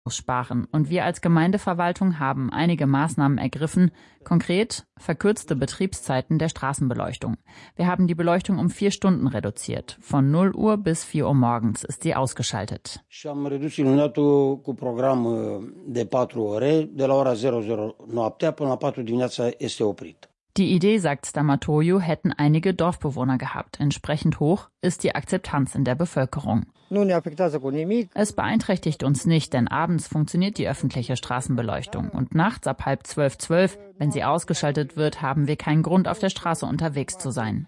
sparen. Und wir als Gemeindeverwaltung haben einige Maßnahmen ergriffen, konkret verkürzte Betriebszeiten der Straßenbeleuchtung. Wir haben die Beleuchtung um 4 Stunden reduziert. Von 0 Uhr bis 4 Uhr morgens ist sie ausgeschaltet. Am redus iluminatul cu program de 4 ore, de la ora 00 noaptea până la 4 dimineața este oprit. Die Idee, sagt Stamatoiu, hätten einige Dorfbewohner gehabt. Entsprechend hoch ist die Akzeptanz in der Bevölkerung. Es beeinträchtigt uns nicht, denn abends funktioniert die öffentliche Straßenbeleuchtung. Und nachts ab 11:30, wenn sie ausgeschaltet wird, haben wir keinen Grund, auf der Straße unterwegs zu sein.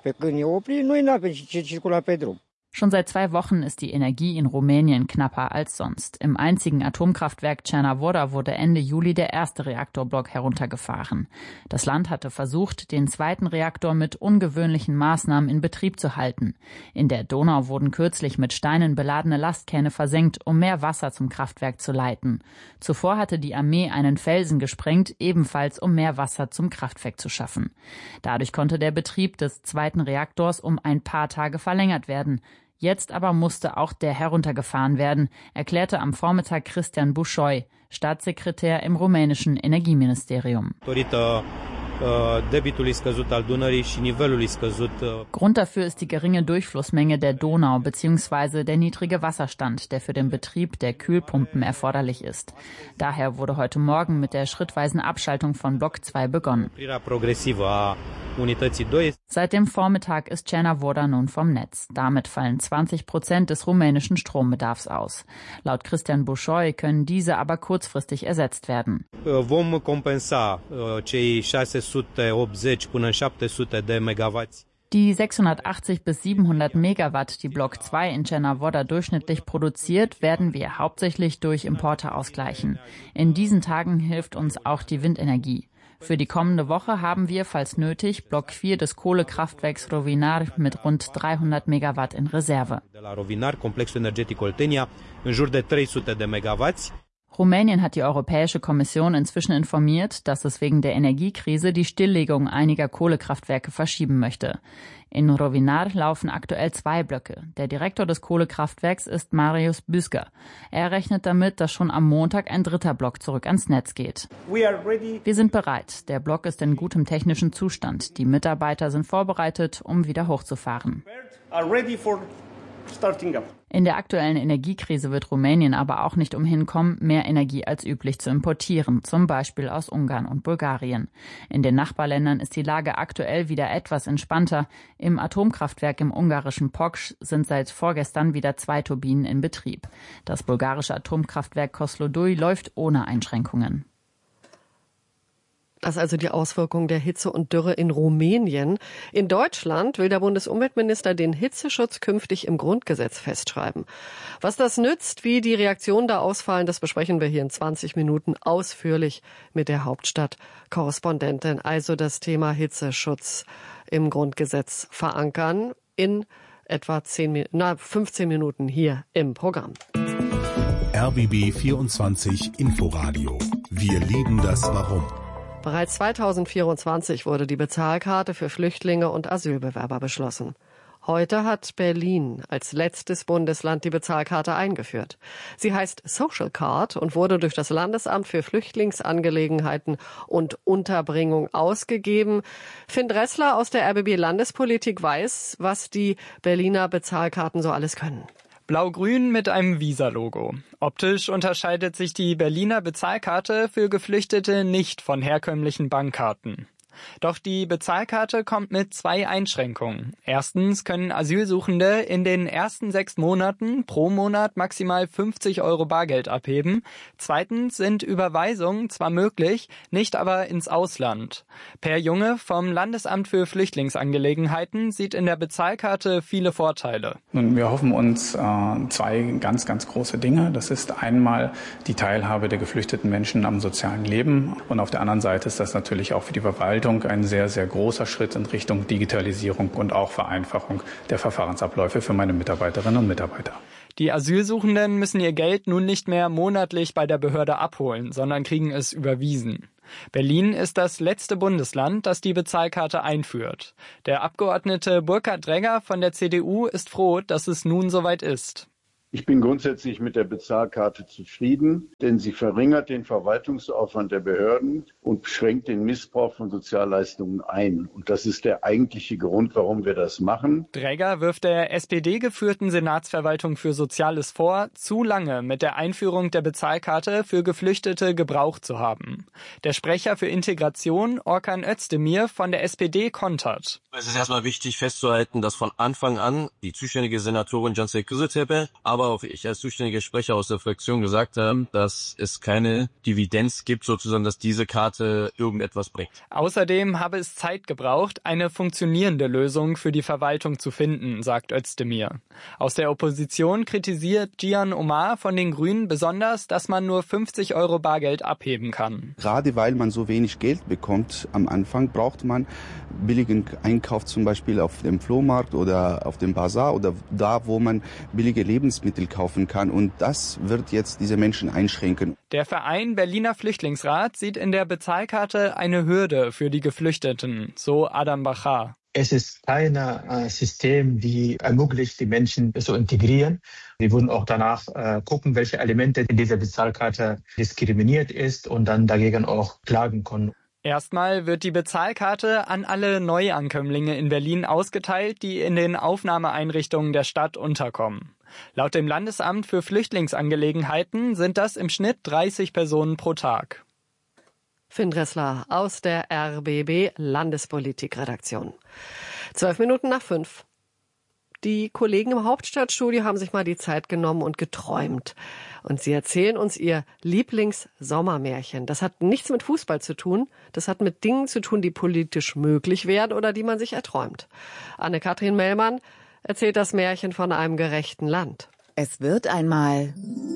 Schon seit 2 Wochen ist die Energie in Rumänien knapper als sonst. Im einzigen Atomkraftwerk Cernavodă wurde Ende Juli der erste Reaktorblock heruntergefahren. Das Land hatte versucht, den zweiten Reaktor mit ungewöhnlichen Maßnahmen in Betrieb zu halten. In der Donau wurden kürzlich mit Steinen beladene Lastkähne versenkt, um mehr Wasser zum Kraftwerk zu leiten. Zuvor hatte die Armee einen Felsen gesprengt, ebenfalls um mehr Wasser zum Kraftwerk zu schaffen. Dadurch konnte der Betrieb des zweiten Reaktors um ein paar Tage verlängert werden. Jetzt aber musste auch der heruntergefahren werden, erklärte am Vormittag Cristian Bușoi, Staatssekretär im rumänischen Energieministerium. Grund dafür ist die geringe Durchflussmenge der Donau bzw. der niedrige Wasserstand, der für den Betrieb der Kühlpumpen erforderlich ist. Daher wurde heute Morgen mit der schrittweisen Abschaltung von Block 2 begonnen. Seit dem Vormittag ist Cernavodă nun vom Netz. Damit fallen 20% des rumänischen Strombedarfs aus. Laut Cristian Bușoi können diese aber kurzfristig ersetzt werden. Vom compensa cei 680 până în 700 de megawatts. Die 680 bis 700 Megawatt, die Block 2 in Cernavodă durchschnittlich produziert, werden wir hauptsächlich durch Importe ausgleichen. In diesen Tagen hilft uns auch die Windenergie. Für die kommende Woche haben wir, falls nötig, Block 4 des Kohlekraftwerks Rovinar mit rund 300 Megawatt in Reserve. Rumänien hat die Europäische Kommission inzwischen informiert, dass es wegen der Energiekrise die Stilllegung einiger Kohlekraftwerke verschieben möchte. In Rovinar laufen aktuell 2 Blöcke. Der Direktor des Kohlekraftwerks ist Marius Büsker. Er rechnet damit, dass schon am Montag ein 3. Block zurück ans Netz geht. Wir sind bereit. Der Block ist in gutem technischen Zustand. Die Mitarbeiter sind vorbereitet, um wieder hochzufahren. In der aktuellen Energiekrise wird Rumänien aber auch nicht umhin kommen, mehr Energie als üblich zu importieren, zum Beispiel aus Ungarn und Bulgarien. In den Nachbarländern ist die Lage aktuell wieder etwas entspannter. Im Atomkraftwerk im ungarischen Poksh sind seit vorgestern wieder 2 Turbinen in Betrieb. Das bulgarische Atomkraftwerk Kozloduy läuft ohne Einschränkungen. Das ist also die Auswirkung der Hitze und Dürre in Rumänien. In Deutschland will der Bundesumweltminister den Hitzeschutz künftig im Grundgesetz festschreiben. Was das nützt, wie die Reaktionen da ausfallen, das besprechen wir hier in 20 Minuten ausführlich mit der Hauptstadt-Korrespondentin. Also das Thema Hitzeschutz im Grundgesetz verankern in etwa 15 Minuten hier im Programm. RBB 24 Inforadio. Wir lieben das Warum. Bereits 2024 wurde die Bezahlkarte für Flüchtlinge und Asylbewerber beschlossen. Heute hat Berlin als letztes Bundesland die Bezahlkarte eingeführt. Sie heißt Social Card und wurde durch das Landesamt für Flüchtlingsangelegenheiten und Unterbringung ausgegeben. Finn Dressler aus der RBB Landespolitik weiß, was die Berliner Bezahlkarten so alles können. Blau-grün mit einem Visa-Logo. Optisch unterscheidet sich die Berliner Bezahlkarte für Geflüchtete nicht von herkömmlichen Bankkarten. Doch die Bezahlkarte kommt mit 2 Einschränkungen. Erstens können Asylsuchende in den ersten 6 Monaten pro Monat maximal 50 € Bargeld abheben. Zweitens sind Überweisungen zwar möglich, nicht aber ins Ausland. Per Junge vom Landesamt für Flüchtlingsangelegenheiten sieht in der Bezahlkarte viele Vorteile. Nun, wir hoffen uns 2 ganz, ganz große Dinge. Das ist einmal die Teilhabe der geflüchteten Menschen am sozialen Leben. Und auf der anderen Seite ist das natürlich auch für die Verwaltung ein sehr, sehr großer Schritt in Richtung Digitalisierung und auch Vereinfachung der Verfahrensabläufe für meine Mitarbeiterinnen und Mitarbeiter. Die Asylsuchenden müssen ihr Geld nun nicht mehr monatlich bei der Behörde abholen, sondern kriegen es überwiesen. Berlin ist das letzte Bundesland, das die Bezahlkarte einführt. Der Abgeordnete Burkhard Dregger von der CDU ist froh, dass es nun soweit ist. Ich bin grundsätzlich mit der Bezahlkarte zufrieden, denn sie verringert den Verwaltungsaufwand der Behörden und beschränkt den Missbrauch von Sozialleistungen ein. Und das ist der eigentliche Grund, warum wir das machen. Dräger wirft der SPD-geführten Senatsverwaltung für Soziales vor, zu lange mit der Einführung der Bezahlkarte für Geflüchtete gebraucht zu haben. Der Sprecher für Integration, Orkan Özdemir von der SPD, kontert. Es ist erstmal wichtig festzuhalten, dass von Anfang an die zuständige Senatorin Cansel Kızıltepe, aber auch ich als zuständiger Sprecher aus der Fraktion gesagt haben, dass es keine Dividenz gibt, sozusagen, dass diese Karte irgendetwas bringt. Außerdem habe es Zeit gebraucht, eine funktionierende Lösung für die Verwaltung zu finden, sagt Özdemir. Aus der Opposition kritisiert Cihan Omar von den Grünen besonders, dass man nur 50 € Bargeld abheben kann. Gerade weil man so wenig Geld bekommt am Anfang, braucht man billigen Einkauf zum Beispiel auf dem Flohmarkt oder auf dem Bazar oder da, wo man billige Lebensmittel kaufen kann. Und das wird jetzt diese Menschen einschränken. Der Verein Berliner Flüchtlingsrat sieht in der Bezahlkarte eine Hürde für die Geflüchteten, so Adam Bachar. Es ist kein System, die ermöglicht, die Menschen zu integrieren. Wir würden auch danach gucken, welche Elemente in dieser Bezahlkarte diskriminiert ist und dann dagegen auch klagen können. Erstmal wird die Bezahlkarte an alle Neuankömmlinge in Berlin ausgeteilt, die in den Aufnahmeeinrichtungen der Stadt unterkommen. Laut dem Landesamt für Flüchtlingsangelegenheiten sind das im Schnitt 30 Personen pro Tag. Finn Dressler aus der RBB Landespolitikredaktion. 5:12. Die Kollegen im Hauptstadtstudio haben sich mal die Zeit genommen und geträumt. Und sie erzählen uns ihr Lieblings-Sommermärchen. Das hat nichts mit Fußball zu tun. Das hat mit Dingen zu tun, die politisch möglich werden oder die man sich erträumt. Anne-Kathrin Mellmann erzählt das Märchen von einem gerechten Land. Es wird einmal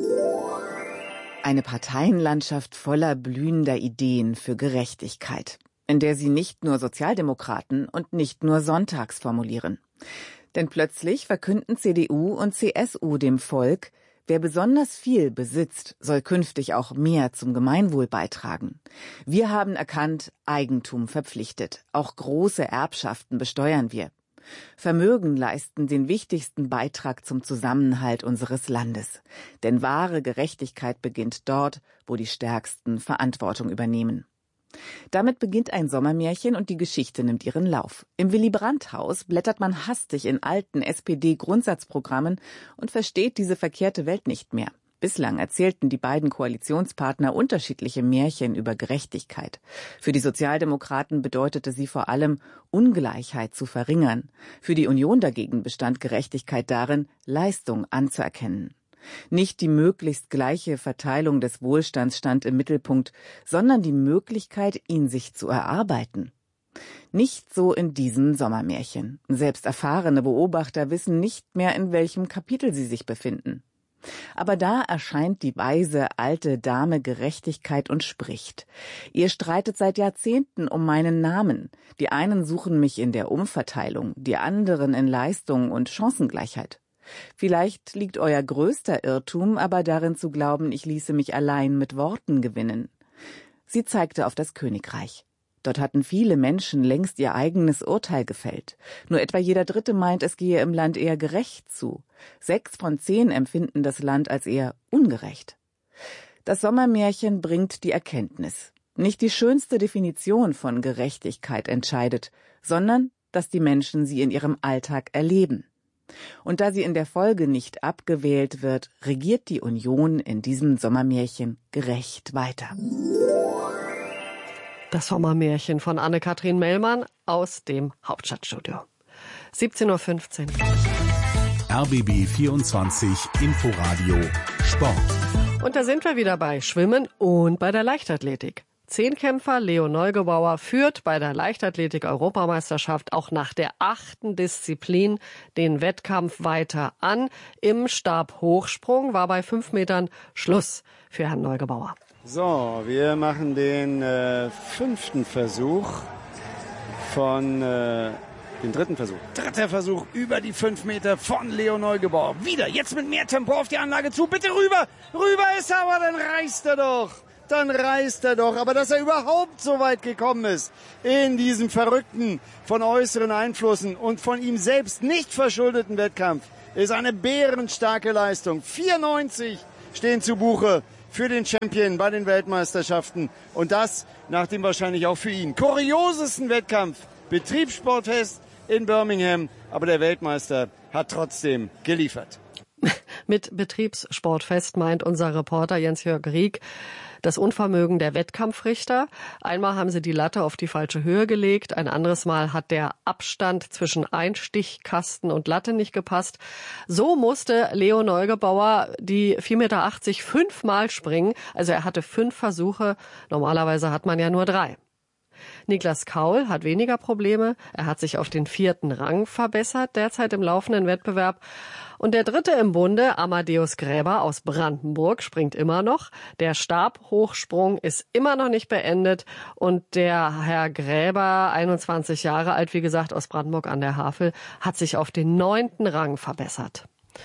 eine Parteienlandschaft voller blühender Ideen für Gerechtigkeit, in der sie nicht nur Sozialdemokraten und nicht nur sonntags formulieren. Denn plötzlich verkünden CDU und CSU dem Volk, wer besonders viel besitzt, soll künftig auch mehr zum Gemeinwohl beitragen. Wir haben erkannt, Eigentum verpflichtet. Auch große Erbschaften besteuern wir. Vermögen leisten den wichtigsten Beitrag zum Zusammenhalt unseres Landes. Denn wahre Gerechtigkeit beginnt dort, wo die Stärksten Verantwortung übernehmen. Damit beginnt ein Sommermärchen und die Geschichte nimmt ihren Lauf. Im Willy-Brandt-Haus blättert man hastig in alten SPD-Grundsatzprogrammen und versteht diese verkehrte Welt nicht mehr. Bislang erzählten die beiden Koalitionspartner unterschiedliche Märchen über Gerechtigkeit. Für die Sozialdemokraten bedeutete sie vor allem, Ungleichheit zu verringern. Für die Union dagegen bestand Gerechtigkeit darin, Leistung anzuerkennen. Nicht die möglichst gleiche Verteilung des Wohlstands stand im Mittelpunkt, sondern die Möglichkeit, ihn sich zu erarbeiten. Nicht so in diesem Sommermärchen. Selbst erfahrene Beobachter wissen nicht mehr, in welchem Kapitel sie sich befinden. Aber da erscheint die weise alte Dame Gerechtigkeit und spricht. Ihr streitet seit Jahrzehnten um meinen Namen. Die einen suchen mich in der Umverteilung, die anderen in Leistung und Chancengleichheit. Vielleicht liegt euer größter Irrtum aber darin zu glauben, ich ließe mich allein mit Worten gewinnen. Sie zeigte auf das Königreich. Dort hatten viele Menschen längst ihr eigenes Urteil gefällt. Nur etwa jeder Dritte meint, es gehe im Land eher gerecht zu. 6 von 10 empfinden das Land als eher ungerecht. Das Sommermärchen bringt die Erkenntnis. Nicht die schönste Definition von Gerechtigkeit entscheidet, sondern, dass die Menschen sie in ihrem Alltag erleben. Und da sie in der Folge nicht abgewählt wird, regiert die Union in diesem Sommermärchen gerecht weiter. Das Sommermärchen von Anne-Kathrin Mellmann aus dem Hauptstadtstudio. 17:15 RBB 24 Inforadio Sport. Und da sind wir wieder bei Schwimmen und bei der Leichtathletik. Zehnkämpfer Leo Neugebauer führt bei der Leichtathletik-Europameisterschaft auch nach der 8. Disziplin den Wettkampf weiter an. Im Stabhochsprung war bei 5 Metern Schluss für Herrn Neugebauer. So, wir machen den 5. Versuch von den 3. Versuch. 3. Versuch über die 5 Meter von Leo Neugebauer. Wieder, jetzt mit mehr Tempo auf die Anlage zu. Bitte rüber. Rüber ist er, aber dann reißt er doch. Aber dass er überhaupt so weit gekommen ist in diesem verrückten, von äußeren Einflüssen und von ihm selbst nicht verschuldeten Wettkampf, ist eine bärenstarke Leistung. 94 stehen zu Buche für den Champion bei den Weltmeisterschaften. Und das nach dem wahrscheinlich auch für ihn kuriosesten Wettkampf, Betriebssportfest in Birmingham. Aber der Weltmeister hat trotzdem geliefert. Mit Betriebssportfest meint unser Reporter Jens-Jörg Rieck das Unvermögen der Wettkampfrichter. Einmal haben sie die Latte auf die falsche Höhe gelegt, ein anderes Mal hat der Abstand zwischen Einstichkasten und Latte nicht gepasst. So musste Leo Neugebauer die 4,80 Meter 5-mal springen. Also er hatte 5 Versuche, normalerweise hat man ja nur 3. Niklas Kaul hat weniger Probleme. Er hat sich auf den 4. Rang verbessert, derzeit im laufenden Wettbewerb. Und der 3. im Bunde, Amadeus Gräber aus Brandenburg, springt immer noch. Der Stabhochsprung ist immer noch nicht beendet. Und der Herr Gräber, 21 Jahre alt, wie gesagt, aus Brandenburg an der Havel, hat sich auf den 9. Rang verbessert.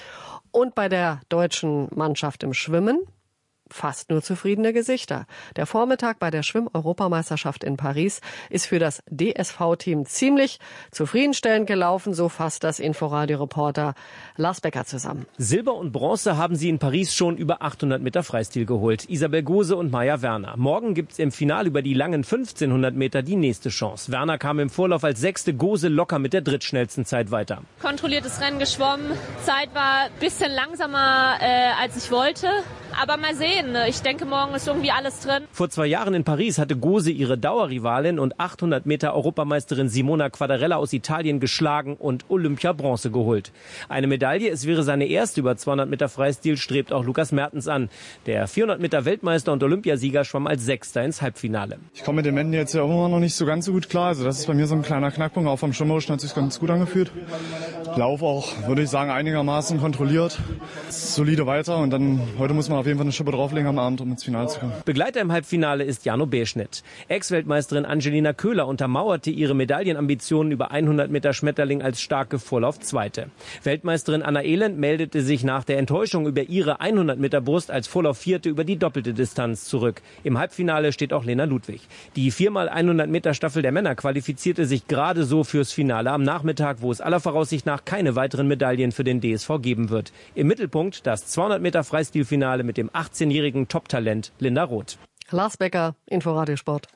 Und bei der deutschen Mannschaft im Schwimmen fast nur zufriedene Gesichter. Der Vormittag bei der Schwimm-Europameisterschaft in Paris ist für das DSV-Team ziemlich zufriedenstellend gelaufen, so fasst das Inforadio-Reporter Lars Becker zusammen. Silber und Bronze haben sie in Paris schon über 800 Meter Freistil geholt. Isabel Gose und Maja Werner. Morgen gibt's im Finale über die langen 1500 Meter die nächste Chance. Werner kam im Vorlauf als 6., Gose locker mit der drittschnellsten Zeit weiter. Kontrolliertes Rennen geschwommen. Zeit war ein bisschen langsamer, als ich wollte. Aber mal sehen. Ich denke, morgen ist irgendwie alles drin. Vor 2 Jahren in Paris hatte Gose ihre Dauerrivalin und 800 Meter Europameisterin Simona Quadarella aus Italien geschlagen und Olympia-Bronze geholt. Eine Medaille, es wäre seine erste über 200 Meter Freistil, strebt auch Lukas Mertens an. Der 400 Meter Weltmeister und Olympiasieger schwamm als 6. ins Halbfinale. Ich komme mit dem Enden jetzt ja immer noch nicht so ganz so gut klar. Also das ist bei mir so ein kleiner Knackpunkt. Auch vom Schwimmerischen hat sich ganz gut angefühlt. Lauf auch, würde ich sagen, einigermaßen kontrolliert. Solide weiter und dann heute muss man auf jeden Fall eine Schippe drauflegen am Abend, um ins Finale zu kommen. Begleiter im Halbfinale ist Jano Beschnitt. Ex-Weltmeisterin Angelina Köhler untermauerte ihre Medaillenambitionen über 100 Meter Schmetterling als starke Vorlauf-Zweite. Weltmeisterin Anna Elend meldete sich nach der Enttäuschung über ihre 100 Meter Brust als Vorlauf-Vierte über die doppelte Distanz zurück. Im Halbfinale steht auch Lena Ludwig. Die 4x100 Meter Staffel der Männer qualifizierte sich gerade so fürs Finale am Nachmittag, wo es aller Voraussicht nach keine weiteren Medaillen für den DSV geben wird. Im Mittelpunkt das 200 Meter Freistilfinale mit dem 18-jährigen Top-Talent Linda Roth. Lars Becker, Inforadio Sport.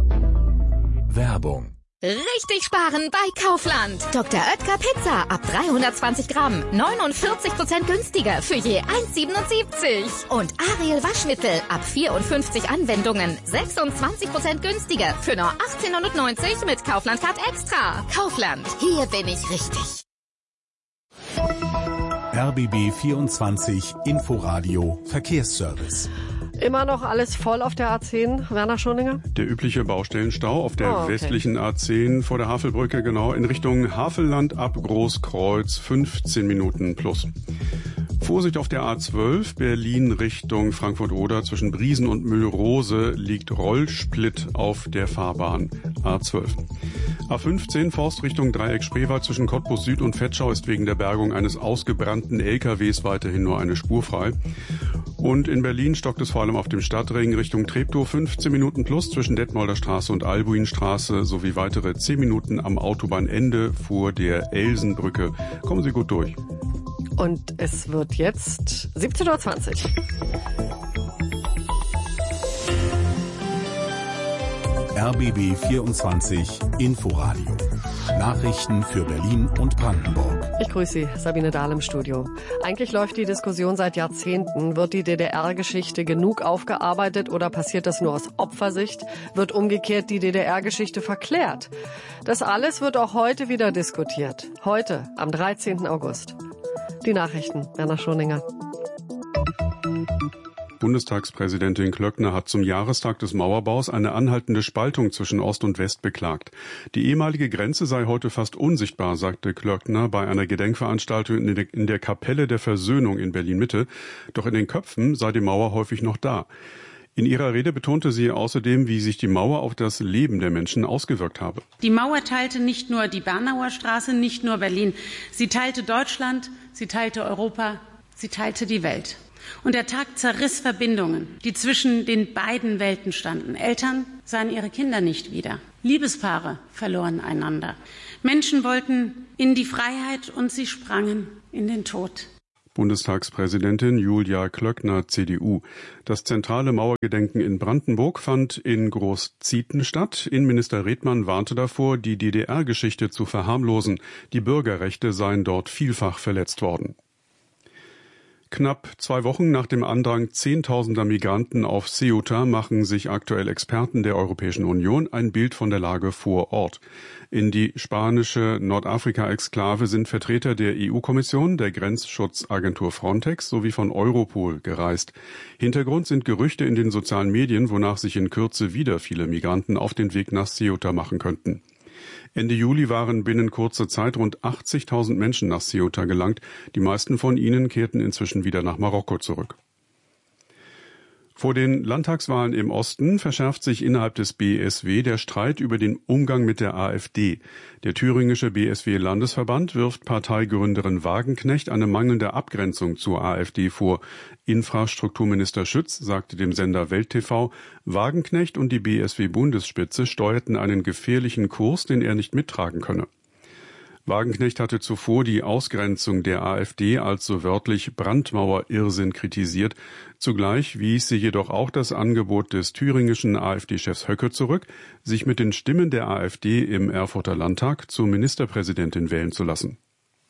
Werbung. Richtig sparen bei Kaufland. Dr. Oetker Pizza ab 320 Gramm. 49% günstiger für je 1,77. Und Ariel Waschmittel ab 54 Anwendungen. 26% günstiger für nur 18,90 mit Kaufland Card Extra. Kaufland, hier bin ich richtig. RBB 24 Inforadio Verkehrsservice. Immer noch alles voll auf der A10, Werner Schoninger? Der übliche Baustellenstau auf der westlichen A10 vor der Havelbrücke, genau in Richtung Havelland ab Großkreuz, 15 Minuten plus. Vorsicht auf der A12, Berlin Richtung Frankfurt-Oder, zwischen Briesen und Müllrose liegt Rollsplit auf der Fahrbahn A12. A15 Forstrichtung Dreieck Spreewald zwischen Cottbus Süd und Vetschau ist wegen der Bergung eines ausgebrannten LKWs weiterhin nur eine Spur frei. Und in Berlin stockt es vor allem auf dem Stadtring Richtung Treptow 15 Minuten plus zwischen Detmolder Straße und Albuinstraße sowie weitere 10 Minuten am Autobahnende vor der Elsenbrücke. Kommen Sie gut durch. Und es wird jetzt 17:20 Uhr. RBB 24 Inforadio. Nachrichten für Berlin und Brandenburg. Ich grüße Sie, Sabine Dahl im Studio. Eigentlich läuft die Diskussion seit Jahrzehnten. Wird die DDR-Geschichte genug aufgearbeitet oder passiert das nur aus Opfersicht? Wird umgekehrt die DDR-Geschichte verklärt? Das alles wird auch heute wieder diskutiert. Heute, am 13. August. Die Nachrichten, Werner Schoninger. Bundestagspräsidentin Klöckner hat zum Jahrestag des Mauerbaus eine anhaltende Spaltung zwischen Ost und West beklagt. Die ehemalige Grenze sei heute fast unsichtbar, sagte Klöckner bei einer Gedenkveranstaltung in der Kapelle der Versöhnung in Berlin-Mitte. Doch in den Köpfen sei die Mauer häufig noch da. In ihrer Rede betonte sie außerdem, wie sich die Mauer auf das Leben der Menschen ausgewirkt habe. Die Mauer teilte nicht nur die Bernauer Straße, nicht nur Berlin. Sie teilte Deutschland, sie teilte Europa, sie teilte die Welt. Und der Tag zerriss Verbindungen, die zwischen den beiden Welten standen. Eltern sahen ihre Kinder nicht wieder. Liebespaare verloren einander. Menschen wollten in die Freiheit und sie sprangen in den Tod. Bundestagspräsidentin Julia Klöckner, CDU. Das zentrale Mauergedenken in Brandenburg fand in Großzieten statt. Innenminister Redmann warnte davor, die DDR-Geschichte zu verharmlosen. Die Bürgerrechte seien dort vielfach verletzt worden. Knapp 2 Wochen nach dem Andrang Zehntausender Migranten auf Ceuta machen sich aktuell Experten der Europäischen Union ein Bild von der Lage vor Ort. In die spanische Nordafrika-Exklave sind Vertreter der EU-Kommission, der Grenzschutzagentur Frontex sowie von Europol gereist. Hintergrund sind Gerüchte in den sozialen Medien, wonach sich in Kürze wieder viele Migranten auf den Weg nach Ceuta machen könnten. Ende Juli waren binnen kurzer Zeit rund 80.000 Menschen nach Ceuta gelangt. Die meisten von ihnen kehrten inzwischen wieder nach Marokko zurück. Vor den Landtagswahlen im Osten verschärft sich innerhalb des BSW der Streit über den Umgang mit der AfD. Der thüringische BSW-Landesverband wirft Parteigründerin Wagenknecht eine mangelnde Abgrenzung zur AfD vor. Infrastrukturminister Schütz sagte dem Sender Welt TV, Wagenknecht und die BSW-Bundesspitze steuerten einen gefährlichen Kurs, den er nicht mittragen könne. Wagenknecht hatte zuvor die Ausgrenzung der AfD als so wörtlich Brandmauer-Irrsinn kritisiert. Zugleich wies sie jedoch auch das Angebot des thüringischen AfD-Chefs Höcke zurück, sich mit den Stimmen der AfD im Erfurter Landtag zur Ministerpräsidentin wählen zu lassen.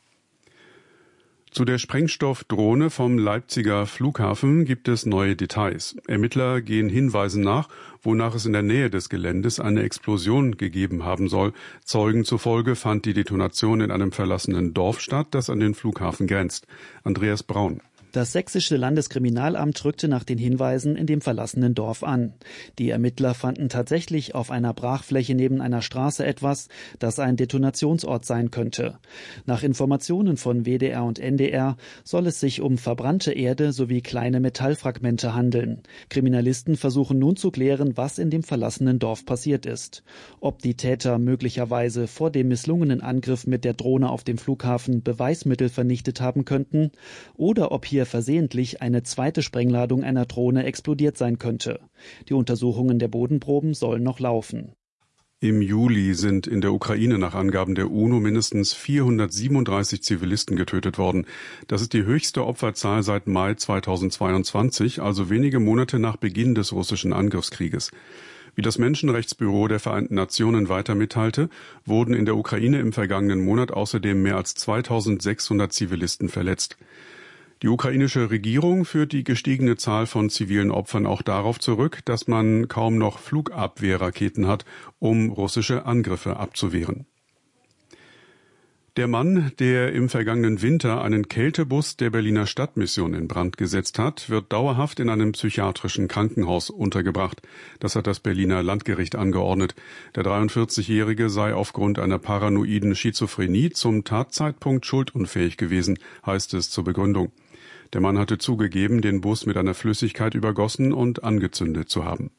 Zu der Sprengstoffdrohne vom Leipziger Flughafen gibt es neue Details. Ermittler gehen Hinweisen nach, wonach es in der Nähe des Geländes eine Explosion gegeben haben soll. Zeugen zufolge fand die Detonation in einem verlassenen Dorf statt, das an den Flughafen grenzt. Andreas Braun. Das sächsische Landeskriminalamt rückte nach den Hinweisen in dem verlassenen Dorf an. Die Ermittler fanden tatsächlich auf einer Brachfläche neben einer Straße etwas, das ein Detonationsort sein könnte. Nach Informationen von WDR und NDR soll es sich um verbrannte Erde sowie kleine Metallfragmente handeln. Kriminalisten versuchen nun zu klären, was in dem verlassenen Dorf passiert ist. Ob die Täter möglicherweise vor dem misslungenen Angriff mit der Drohne auf dem Flughafen Beweismittel vernichtet haben könnten oder ob hier versehentlich eine zweite Sprengladung einer Drohne explodiert sein könnte. Die Untersuchungen der Bodenproben sollen noch laufen. Im Juli sind in der Ukraine nach Angaben der UNO mindestens 437 Zivilisten getötet worden. Das ist die höchste Opferzahl seit Mai 2022, also wenige Monate nach Beginn des russischen Angriffskrieges. Wie das Menschenrechtsbüro der Vereinten Nationen weiter mitteilte, wurden in der Ukraine im vergangenen Monat außerdem mehr als 2600 Zivilisten verletzt. Die ukrainische Regierung führt die gestiegene Zahl von zivilen Opfern auch darauf zurück, dass man kaum noch Flugabwehrraketen hat, um russische Angriffe abzuwehren. Der Mann, der im vergangenen Winter einen Kältebus der Berliner Stadtmission in Brand gesetzt hat, wird dauerhaft in einem psychiatrischen Krankenhaus untergebracht. Das hat das Berliner Landgericht angeordnet. Der 43-Jährige sei aufgrund einer paranoiden Schizophrenie zum Tatzeitpunkt schuldunfähig gewesen, heißt es zur Begründung. Der Mann hatte zugegeben, den Bus mit einer Flüssigkeit übergossen und angezündet zu haben.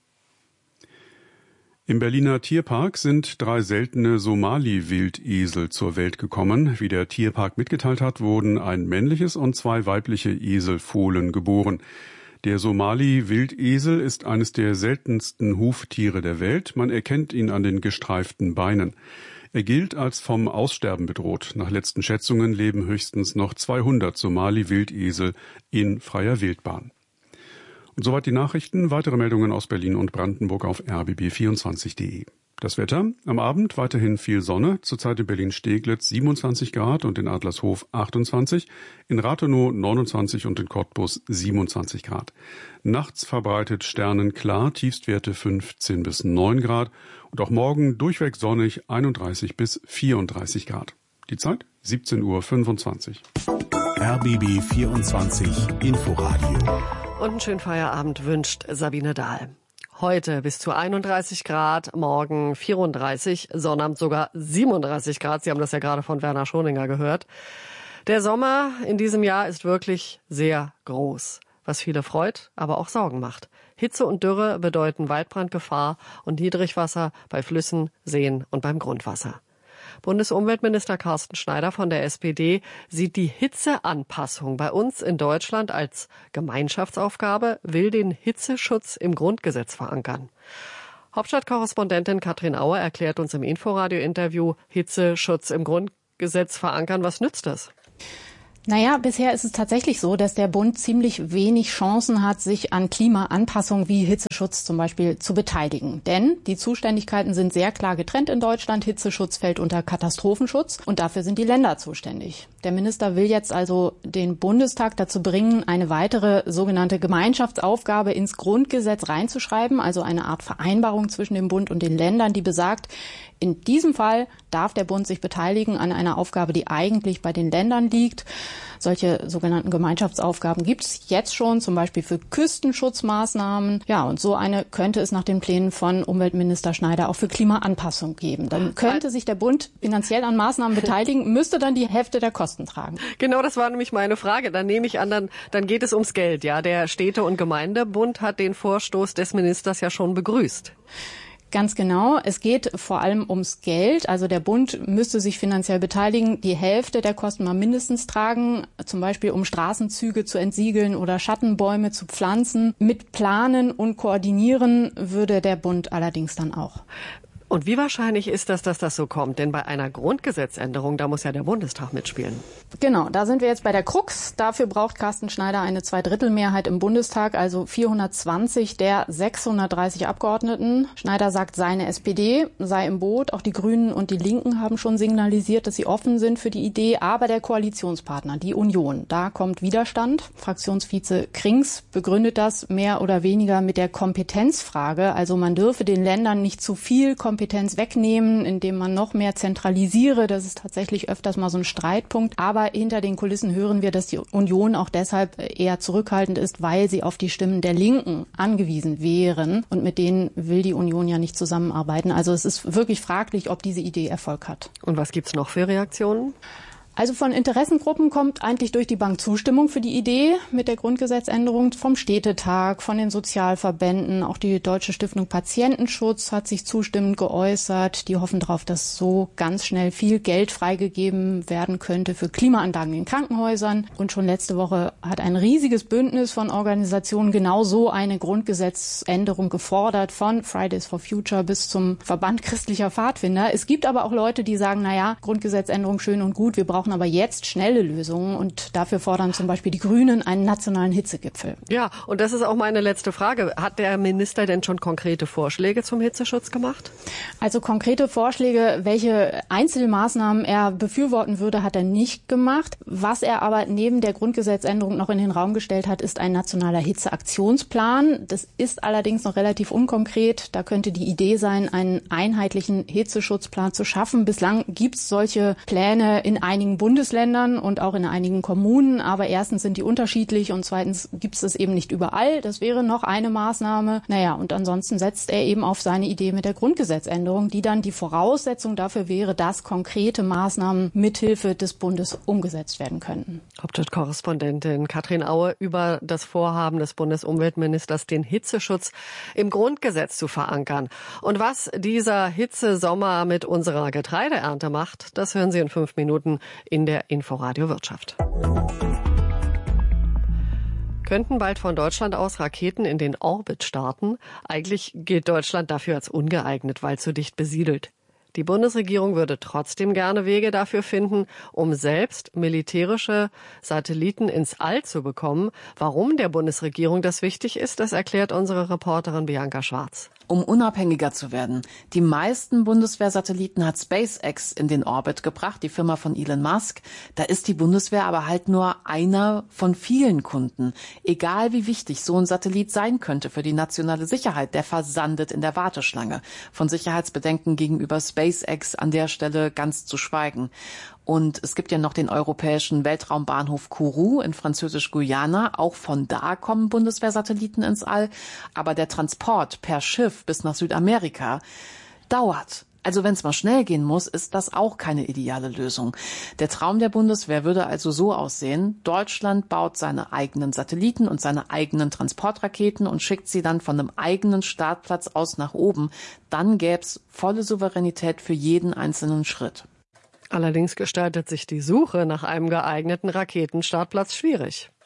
Im Berliner Tierpark sind 3 seltene Somali-Wildesel zur Welt gekommen. Wie der Tierpark mitgeteilt hat, wurden ein männliches und 2 weibliche Eselfohlen geboren. Der Somali-Wildesel ist eines der seltensten Huftiere der Welt. Man erkennt ihn an den gestreiften Beinen. Er gilt als vom Aussterben bedroht. Nach letzten Schätzungen leben höchstens noch 200 Somali-Wildesel in freier Wildbahn. Und soweit die Nachrichten. Weitere Meldungen aus Berlin und Brandenburg auf rbb24.de. Das Wetter. Am Abend weiterhin viel Sonne. Zurzeit in Berlin-Steglitz 27 Grad und in Adlershof 28. In Rathenow 29 und in Cottbus 27 Grad. Nachts verbreitet sternenklar, Tiefstwerte 15 bis 9 Grad. Und auch morgen durchweg sonnig 31 bis 34 Grad. Die Zeit 17:25 Uhr. RBB 24 Inforadio. Und einen schönen Feierabend wünscht Sabine Dahl. Heute bis zu 31 Grad, morgen 34, Sonnabend sogar 37 Grad. Sie haben das ja gerade von Werner Schoninger gehört. Der Sommer in diesem Jahr ist wirklich sehr groß, was viele freut, aber auch Sorgen macht. Hitze und Dürre bedeuten Waldbrandgefahr und Niedrigwasser bei Flüssen, Seen und beim Grundwasser. Bundesumweltminister Carsten Schneider von der SPD sieht die Hitzeanpassung bei uns in Deutschland als Gemeinschaftsaufgabe, will den Hitzeschutz im Grundgesetz verankern. Hauptstadtkorrespondentin Katrin Auer erklärt uns im Inforadio-Interview, Hitzeschutz im Grundgesetz verankern, was nützt das? Naja, bisher ist es tatsächlich so, dass der Bund ziemlich wenig Chancen hat, sich an Klimaanpassung wie Hitzeschutz zum Beispiel zu beteiligen. Denn die Zuständigkeiten sind sehr klar getrennt in Deutschland. Hitzeschutz fällt unter Katastrophenschutz und dafür sind die Länder zuständig. Der Minister will jetzt also den Bundestag dazu bringen, eine weitere sogenannte Gemeinschaftsaufgabe ins Grundgesetz reinzuschreiben, also eine Art Vereinbarung zwischen dem Bund und den Ländern, die besagt, in diesem Fall darf der Bund sich beteiligen an einer Aufgabe, die eigentlich bei den Ländern liegt. Solche sogenannten Gemeinschaftsaufgaben gibt es jetzt schon, zum Beispiel für Küstenschutzmaßnahmen. Ja, und so eine könnte es nach den Plänen von Umweltminister Schneider auch für Klimaanpassung geben. Dann könnte sich der Bund finanziell an Maßnahmen beteiligen, müsste dann die Hälfte der Kosten tragen. Genau, das war nämlich meine Frage. Dann nehme ich an, dann geht es ums Geld. Ja, der Städte- und Gemeindebund hat den Vorstoß des Ministers ja schon begrüßt. Ganz genau. Es geht vor allem ums Geld. Also der Bund müsste sich finanziell beteiligen, die Hälfte der Kosten mal mindestens tragen, zum Beispiel um Straßenzüge zu entsiegeln oder Schattenbäume zu pflanzen. Mit planen und koordinieren würde der Bund allerdings dann auch. Und wie wahrscheinlich ist das, dass das so kommt? Denn bei einer Grundgesetzänderung, da muss ja der Bundestag mitspielen. Genau, da sind wir jetzt bei der Krux. Dafür braucht Carsten Schneider eine Zweidrittelmehrheit im Bundestag, also 420 der 630 Abgeordneten. Schneider sagt, seine SPD sei im Boot. Auch die Grünen und die Linken haben schon signalisiert, dass sie offen sind für die Idee. Aber der Koalitionspartner, die Union, da kommt Widerstand. Fraktionsvize Krings begründet das mehr oder weniger mit der Kompetenzfrage. Also man dürfe den Ländern nicht zu viel Kompetenz wegnehmen, indem man noch mehr zentralisiere. Das ist tatsächlich öfters mal so ein Streitpunkt. Aber hinter den Kulissen hören wir, dass die Union auch deshalb eher zurückhaltend ist, weil sie auf die Stimmen der Linken angewiesen wären. Und mit denen will die Union ja nicht zusammenarbeiten. Also es ist wirklich fraglich, ob diese Idee Erfolg hat. Und was gibt's noch für Reaktionen? Also von Interessengruppen kommt eigentlich durch die Bank Zustimmung für die Idee mit der Grundgesetzänderung, vom Städtetag, von den Sozialverbänden. Auch die Deutsche Stiftung Patientenschutz hat sich zustimmend geäußert. Die hoffen darauf, dass so ganz schnell viel Geld freigegeben werden könnte für Klimaanlagen in Krankenhäusern. Und schon letzte Woche hat ein riesiges Bündnis von Organisationen genau so eine Grundgesetzänderung gefordert, von Fridays for Future bis zum Verband christlicher Pfadfinder. Es gibt aber auch Leute, die sagen, naja, Grundgesetzänderung schön und gut, wir brauchen aber jetzt schnelle Lösungen und dafür fordern zum Beispiel die Grünen einen nationalen Hitzegipfel. Ja, und das ist auch meine letzte Frage. Hat der Minister denn schon konkrete Vorschläge zum Hitzeschutz gemacht? Also konkrete Vorschläge, welche Einzelmaßnahmen er befürworten würde, hat er nicht gemacht. Was er aber neben der Grundgesetzänderung noch in den Raum gestellt hat, ist ein nationaler Hitzeaktionsplan. Das ist allerdings noch relativ unkonkret. Da könnte die Idee sein, einen einheitlichen Hitzeschutzplan zu schaffen. Bislang gibt es solche Pläne in einigen Bundesländern und auch in einigen Kommunen, aber erstens sind die unterschiedlich und zweitens gibt es eben nicht überall. Das wäre noch eine Maßnahme. Naja, und ansonsten setzt er eben auf seine Idee mit der Grundgesetzänderung, die dann die Voraussetzung dafür wäre, dass konkrete Maßnahmen mithilfe des Bundes umgesetzt werden könnten. Hauptstadtkorrespondentin Katrin Aue über das Vorhaben des Bundesumweltministers, den Hitzeschutz im Grundgesetz zu verankern. Und was dieser Hitzesommer mit unserer Getreideernte macht, das hören Sie in 5 Minuten in der Inforadio Wirtschaft. Könnten bald von Deutschland aus Raketen in den Orbit starten? Eigentlich gilt Deutschland dafür als ungeeignet, weil zu dicht besiedelt. Die Bundesregierung würde trotzdem gerne Wege dafür finden, um selbst militärische Satelliten ins All zu bekommen. Warum der Bundesregierung das wichtig ist, das erklärt unsere Reporterin Bianca Schwarz. Um unabhängiger zu werden. Die meisten Bundeswehrsatelliten hat SpaceX in den Orbit gebracht, die Firma von Elon Musk. Da ist die Bundeswehr aber halt nur einer von vielen Kunden. Egal wie wichtig so ein Satellit sein könnte für die nationale Sicherheit, der versandet in der Warteschlange. Von Sicherheitsbedenken gegenüber SpaceX an der Stelle ganz zu schweigen. Und es gibt ja noch den europäischen Weltraumbahnhof Kourou in Französisch-Guyana. Auch von da kommen Bundeswehrsatelliten ins All. Aber der Transport per Schiff bis nach Südamerika dauert. Also wenn es mal schnell gehen muss, ist das auch keine ideale Lösung. Der Traum der Bundeswehr würde also so aussehen: Deutschland baut seine eigenen Satelliten und seine eigenen Transportraketen und schickt sie dann von einem eigenen Startplatz aus nach oben. Dann gäbe es volle Souveränität für jeden einzelnen Schritt. Allerdings gestaltet sich die Suche nach einem geeigneten Raketenstartplatz schwierig.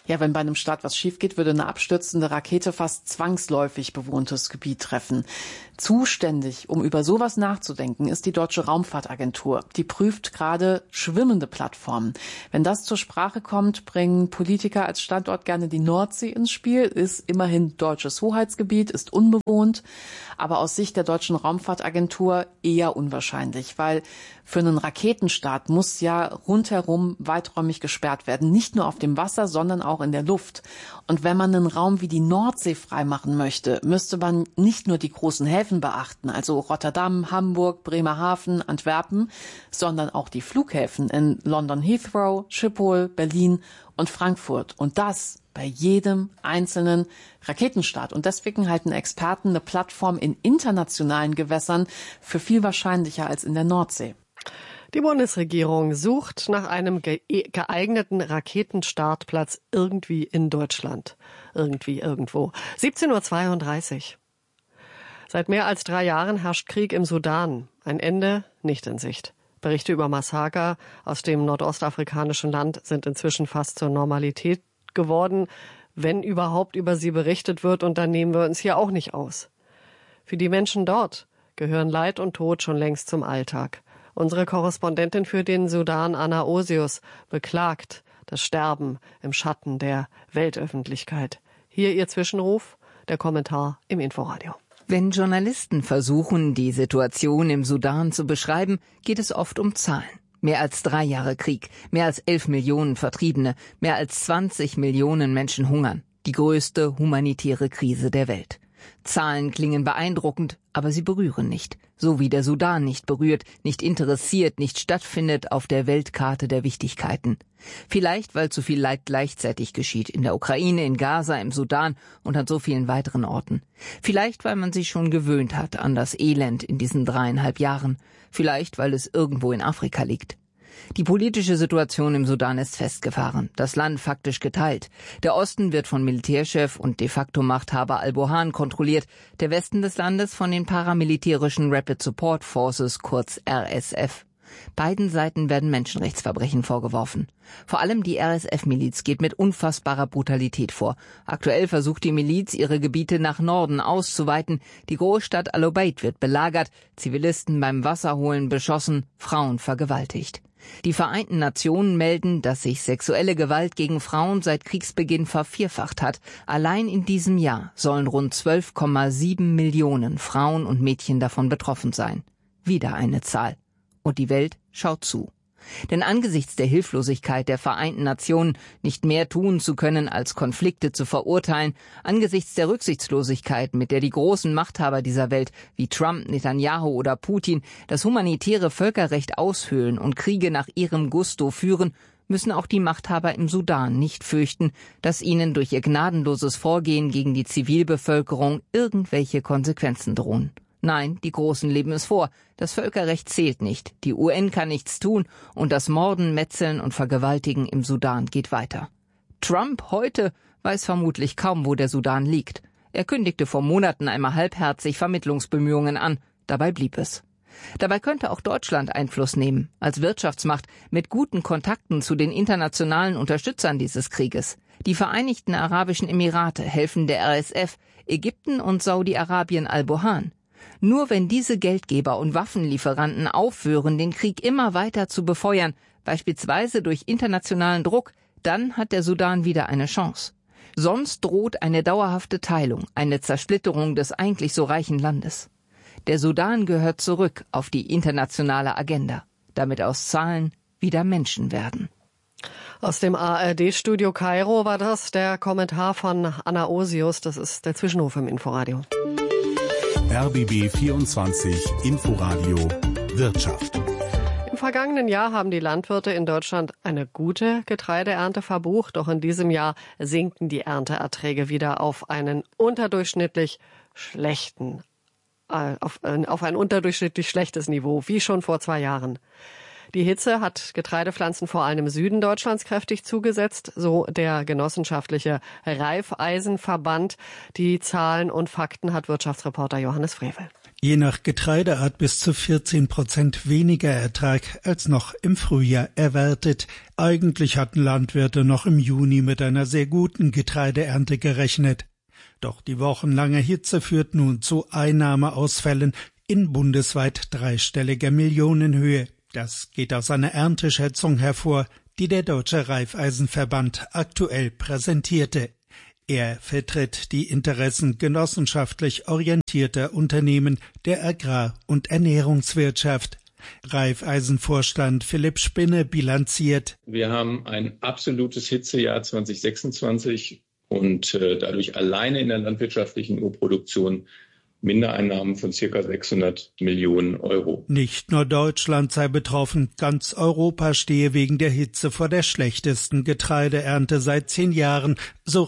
Ja, wenn bei einem Start was schief geht, würde eine abstürzende Rakete fast zwangsläufig bewohntes Gebiet treffen. Zuständig, um über sowas nachzudenken, ist die Deutsche Raumfahrtagentur. Die prüft gerade schwimmende Plattformen. Wenn das zur Sprache kommt, bringen Politiker als Standort gerne die Nordsee ins Spiel. Ist immerhin deutsches Hoheitsgebiet, ist unbewohnt. Aber aus Sicht der Deutschen Raumfahrtagentur eher unwahrscheinlich, weil für einen Raketenstart muss ja rundherum weiträumig gesperrt werden. Nicht nur auf dem Wasser, sondern auch in der Luft. Und wenn man einen Raum wie die Nordsee freimachen möchte, müsste man nicht nur die großen Häfen beachten, also Rotterdam, Hamburg, Bremerhaven, Antwerpen, sondern auch die Flughäfen in London Heathrow, Schiphol, Berlin und Frankfurt. Und das bei jedem einzelnen Raketenstart. Und deswegen halten Experten eine Plattform in internationalen Gewässern für viel wahrscheinlicher als in der Nordsee. Die Bundesregierung sucht nach einem geeigneten Raketenstartplatz irgendwie in Deutschland. Irgendwie, irgendwo. 17:32 Uhr. Seit mehr als 3 Jahren herrscht Krieg im Sudan. Ein Ende nicht in Sicht. Berichte über Massaker aus dem nordostafrikanischen Land sind inzwischen fast zur Normalität geworden, wenn überhaupt über sie berichtet wird, und dann nehmen wir uns hier auch nicht aus. Für die Menschen dort gehören Leid und Tod schon längst zum Alltag. Unsere Korrespondentin für den Sudan, Anna Osius, beklagt das Sterben im Schatten der Weltöffentlichkeit. Hier ihr Zwischenruf, der Kommentar im Inforadio. Wenn Journalisten versuchen, die Situation im Sudan zu beschreiben, geht es oft um Zahlen. Mehr als 3 Jahre Krieg, mehr als 11 Millionen Vertriebene, mehr als 20 Millionen Menschen hungern. Die größte humanitäre Krise der Welt. Zahlen klingen beeindruckend, aber sie berühren nicht. So wie der Sudan nicht berührt, nicht interessiert, nicht stattfindet auf der Weltkarte der Wichtigkeiten. Vielleicht, weil zu viel Leid gleichzeitig geschieht. In der Ukraine, in Gaza, im Sudan und an so vielen weiteren Orten. Vielleicht, weil man sich schon gewöhnt hat an das Elend in diesen 3,5 Jahren. Vielleicht, weil es irgendwo in Afrika liegt. Die politische Situation im Sudan ist festgefahren, das Land faktisch geteilt. Der Osten wird von Militärchef und de facto Machthaber al-Burhan kontrolliert, der Westen des Landes von den paramilitärischen Rapid Support Forces, kurz RSF. Beiden Seiten werden Menschenrechtsverbrechen vorgeworfen. Vor allem die RSF-Miliz geht mit unfassbarer Brutalität vor. Aktuell versucht die Miliz, ihre Gebiete nach Norden auszuweiten. Die Großstadt Al-Obeid wird belagert, Zivilisten beim Wasserholen beschossen, Frauen vergewaltigt. Die Vereinten Nationen melden, dass sich sexuelle Gewalt gegen Frauen seit Kriegsbeginn vervierfacht hat. Allein in diesem Jahr sollen rund 12,7 Millionen Frauen und Mädchen davon betroffen sein. Wieder eine Zahl. Und die Welt schaut zu. Denn angesichts der Hilflosigkeit der Vereinten Nationen, nicht mehr tun zu können, als Konflikte zu verurteilen, angesichts der Rücksichtslosigkeit, mit der die großen Machthaber dieser Welt wie Trump, Netanyahu oder Putin das humanitäre Völkerrecht aushöhlen und Kriege nach ihrem Gusto führen, müssen auch die Machthaber im Sudan nicht fürchten, dass ihnen durch ihr gnadenloses Vorgehen gegen die Zivilbevölkerung irgendwelche Konsequenzen drohen. Nein, die Großen leben es vor. Das Völkerrecht zählt nicht. Die UN kann nichts tun und das Morden, Metzeln und Vergewaltigen im Sudan geht weiter. Trump heute weiß vermutlich kaum, wo der Sudan liegt. Er kündigte vor Monaten einmal halbherzig Vermittlungsbemühungen an. Dabei blieb es. Dabei könnte auch Deutschland Einfluss nehmen, als Wirtschaftsmacht mit guten Kontakten zu den internationalen Unterstützern dieses Krieges. Die Vereinigten Arabischen Emirate helfen der RSF, Ägypten und Saudi-Arabien al-Burhan. Nur wenn diese Geldgeber und Waffenlieferanten aufhören, den Krieg immer weiter zu befeuern, beispielsweise durch internationalen Druck, dann hat der Sudan wieder eine Chance. Sonst droht eine dauerhafte Teilung, eine Zersplitterung des eigentlich so reichen Landes. Der Sudan gehört zurück auf die internationale Agenda, damit aus Zahlen wieder Menschen werden. Aus dem ARD-Studio Kairo war das der Kommentar von Anna Osius. Das ist der Zwischenruf im Inforadio. RBB 24 Inforadio Wirtschaft. Im vergangenen Jahr haben die Landwirte in Deutschland eine gute Getreideernte verbucht. Doch in diesem Jahr sinken die Ernteerträge wieder auf einen unterdurchschnittlich schlechtes Niveau, wie schon vor 2 Jahren. Die Hitze hat Getreidepflanzen vor allem im Süden Deutschlands kräftig zugesetzt, so der genossenschaftliche Raiffeisenverband. Die Zahlen und Fakten hat Wirtschaftsreporter Johannes Frevel. Je nach Getreideart bis zu 14% weniger Ertrag als noch im Frühjahr erwartet. Eigentlich hatten Landwirte noch im Juni mit einer sehr guten Getreideernte gerechnet. Doch die wochenlange Hitze führt nun zu Einnahmeausfällen in bundesweit dreistelliger Millionenhöhe. Das geht aus einer Ernteschätzung hervor, die der Deutsche Raiffeisenverband aktuell präsentierte. Er vertritt die Interessen genossenschaftlich orientierter Unternehmen der Agrar- und Ernährungswirtschaft. Raiffeisenvorstand Philipp Spinne bilanziert: Wir haben ein absolutes Hitzejahr 2026 und dadurch alleine in der landwirtschaftlichen Urproduktion Mindereinnahmen von ca. 600 Millionen Euro. Nicht nur Deutschland sei betroffen, ganz Europa stehe wegen der Hitze vor der schlechtesten Getreideernte seit 10 Jahren, so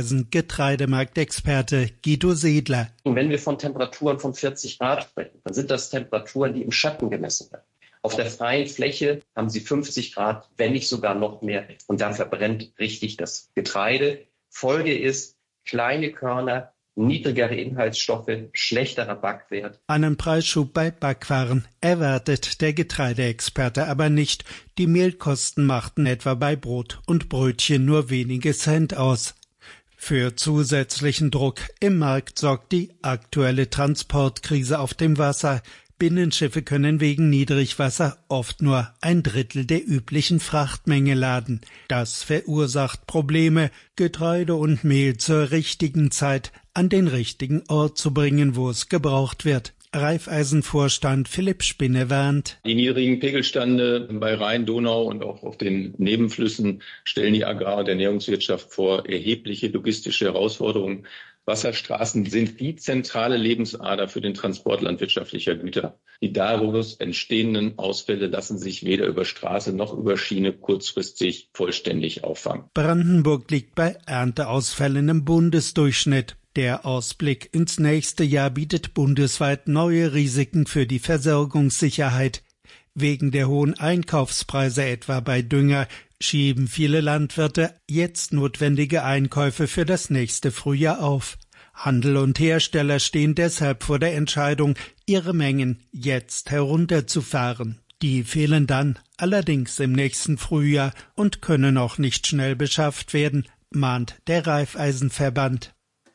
Raiffeisen-Getreidemarktexperte Guido Sedler. Und wenn wir von Temperaturen von 40 Grad sprechen, dann sind das Temperaturen, die im Schatten gemessen werden. Auf der freien Fläche haben sie 50 Grad, wenn nicht sogar noch mehr. Und dann verbrennt richtig das Getreide. Folge ist kleine Körner, niedrigere Inhaltsstoffe, schlechterer Backwert. Einen Preisschub bei Backwaren erwartet der Getreideexperte aber nicht. Die Mehlkosten machten etwa bei Brot und Brötchen nur wenige Cent aus. Für zusätzlichen Druck im Markt sorgt die aktuelle Transportkrise auf dem Wasser. Binnenschiffe können wegen Niedrigwasser oft nur 1/3 der üblichen Frachtmenge laden. Das verursacht Probleme, Getreide und Mehl zur richtigen Zeit an den richtigen Ort zu bringen, wo es gebraucht wird. Raiffeisenvorstand Philipp Spinne warnt: Die niedrigen Pegelstände bei Rhein, Donau und auch auf den Nebenflüssen stellen die Agrar- und Ernährungswirtschaft vor erhebliche logistische Herausforderungen. Wasserstraßen sind die zentrale Lebensader für den Transport landwirtschaftlicher Güter. Die daraus entstehenden Ausfälle lassen sich weder über Straße noch über Schiene kurzfristig vollständig auffangen. Brandenburg liegt bei Ernteausfällen im Bundesdurchschnitt. Der Ausblick ins nächste Jahr bietet bundesweit neue Risiken für die Versorgungssicherheit. Wegen der hohen Einkaufspreise etwa bei Dünger schieben viele Landwirte jetzt notwendige Einkäufe für das nächste Frühjahr auf. Handel und Hersteller stehen deshalb vor der Entscheidung, ihre Mengen jetzt herunterzufahren. Die fehlen dann allerdings im nächsten Frühjahr und können auch nicht schnell beschafft werden, mahnt der Raiffeisenverband.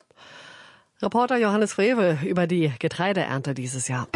Reporter Johannes Frevel über die Getreideernte dieses Jahr.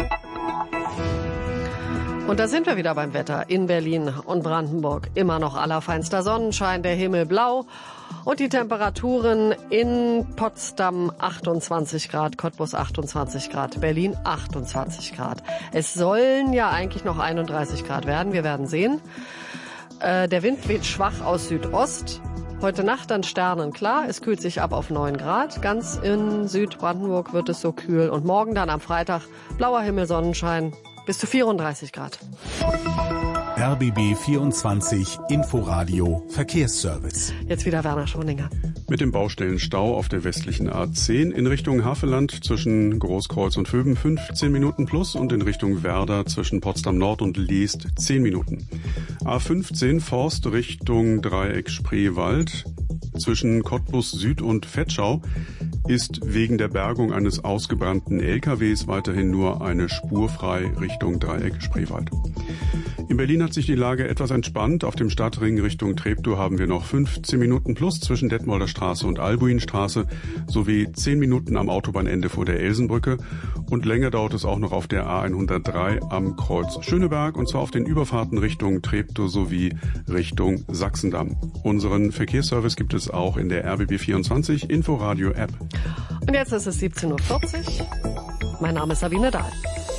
Und da sind wir wieder beim Wetter in Berlin und Brandenburg. Immer noch allerfeinster Sonnenschein, der Himmel blau und die Temperaturen in Potsdam 28 Grad, Cottbus 28 Grad, Berlin 28 Grad. Es sollen ja eigentlich noch 31 Grad werden, wir werden sehen. Der Wind weht schwach aus Südost. Heute Nacht dann sternenklar, es kühlt sich ab auf 9 Grad. Ganz in Südbrandenburg wird es so kühl. Und morgen dann am Freitag blauer Himmel, Sonnenschein. Bis zu 34 Grad. RBB 24 Inforadio Verkehrsservice. Jetzt wieder Werner Schoninger. Mit dem Baustellenstau auf der westlichen A10 in Richtung Havelland zwischen Großkreuz und Vöben 15 Minuten plus und in Richtung Werder zwischen Potsdam Nord und Leest 10 Minuten. A15 Forst Richtung Dreieck Spreewald zwischen Cottbus Süd und Vetschau ist wegen der Bergung eines ausgebrannten LKWs weiterhin nur eine Spur frei Richtung Dreieck Spreewald. In Berlin hat sich die Lage etwas entspannt. Auf dem Stadtring Richtung Treptow haben wir noch 15 Minuten plus zwischen Detmolder Straße und Albuinstraße sowie 10 Minuten am Autobahnende vor der Elsenbrücke. Und länger dauert es auch noch auf der A103 am Kreuz Schöneberg und zwar auf den Überfahrten Richtung Treptow sowie Richtung Sachsendamm. Unseren Verkehrsservice gibt es auch in der RBB24 Inforadio App. Und jetzt ist es 17:40 Uhr. Mein Name ist Sabine Dahl.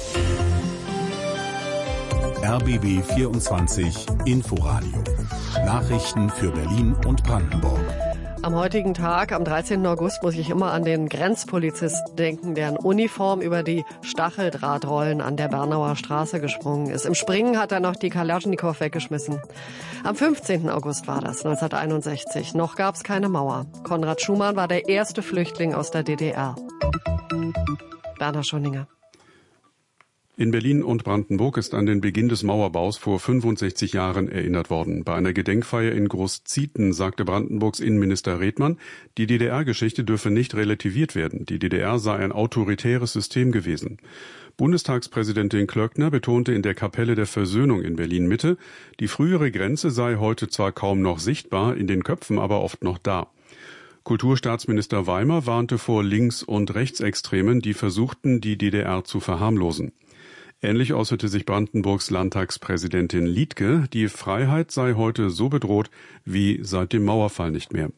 RBB 24 Inforadio. Nachrichten für Berlin und Brandenburg. Am heutigen Tag, am 13. August, muss ich immer an den Grenzpolizisten denken, der in Uniform über die Stacheldrahtrollen an der Bernauer Straße gesprungen ist. Im Springen hat er noch die Kalaschnikow weggeschmissen. Am 15. August war das, 1961. Noch gab es keine Mauer. Konrad Schumann war der erste Flüchtling aus der DDR. Werner Schoninger. In Berlin und Brandenburg ist an den Beginn des Mauerbaus vor 65 Jahren erinnert worden. Bei einer Gedenkfeier in Großzieten sagte Brandenburgs Innenminister Redmann, die DDR-Geschichte dürfe nicht relativiert werden. Die DDR sei ein autoritäres System gewesen. Bundestagspräsidentin Klöckner betonte in der Kapelle der Versöhnung in Berlin-Mitte, die frühere Grenze sei heute zwar kaum noch sichtbar, in den Köpfen aber oft noch da. Kulturstaatsminister Weimer warnte vor Links- und Rechtsextremen, die versuchten, die DDR zu verharmlosen. Ähnlich äußerte sich Brandenburgs Landtagspräsidentin Liedtke, die Freiheit sei heute so bedroht wie seit dem Mauerfall nicht mehr.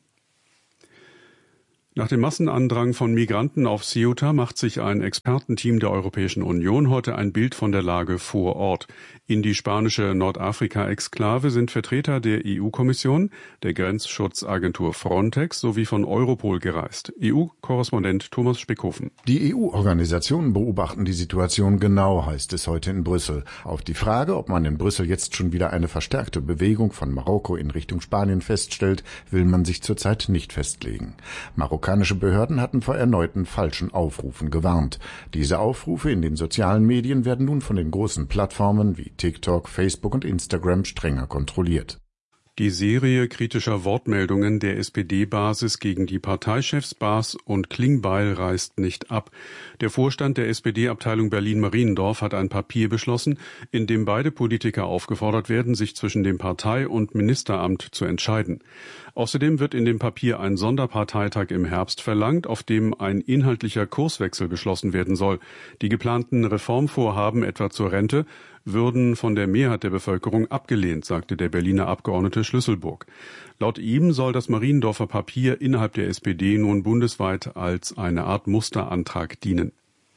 Nach dem Massenandrang von Migranten auf Ceuta macht sich ein Expertenteam der Europäischen Union heute ein Bild von der Lage vor Ort. In die spanische Nordafrika-Exklave sind Vertreter der EU-Kommission, der Grenzschutzagentur Frontex sowie von Europol gereist. EU-Korrespondent Thomas Spickhofen. Die EU-Organisationen beobachten die Situation genau, heißt es heute in Brüssel. Auf die Frage, ob man in Brüssel jetzt schon wieder eine verstärkte Bewegung von Marokko in Richtung Spanien feststellt, will man sich zurzeit nicht festlegen. Marokkanische Behörden hatten vor erneuten falschen Aufrufen gewarnt. Diese Aufrufe in den sozialen Medien werden nun von den großen Plattformen wie TikTok, Facebook und Instagram strenger kontrolliert. Die Serie kritischer Wortmeldungen der SPD-Basis gegen die Parteichefs Baas und Klingbeil reißt nicht ab. Der Vorstand der SPD-Abteilung Berlin-Mariendorf hat ein Papier beschlossen, in dem beide Politiker aufgefordert werden, sich zwischen dem Partei- und Ministeramt zu entscheiden. Außerdem wird in dem Papier ein Sonderparteitag im Herbst verlangt, auf dem ein inhaltlicher Kurswechsel beschlossen werden soll. Die geplanten Reformvorhaben, etwa zur Rente, würden von der Mehrheit der Bevölkerung abgelehnt, sagte der Berliner Abgeordnete Schlüsselburg. Laut ihm soll das Mariendorfer Papier innerhalb der SPD nun bundesweit als eine Art Musterantrag dienen.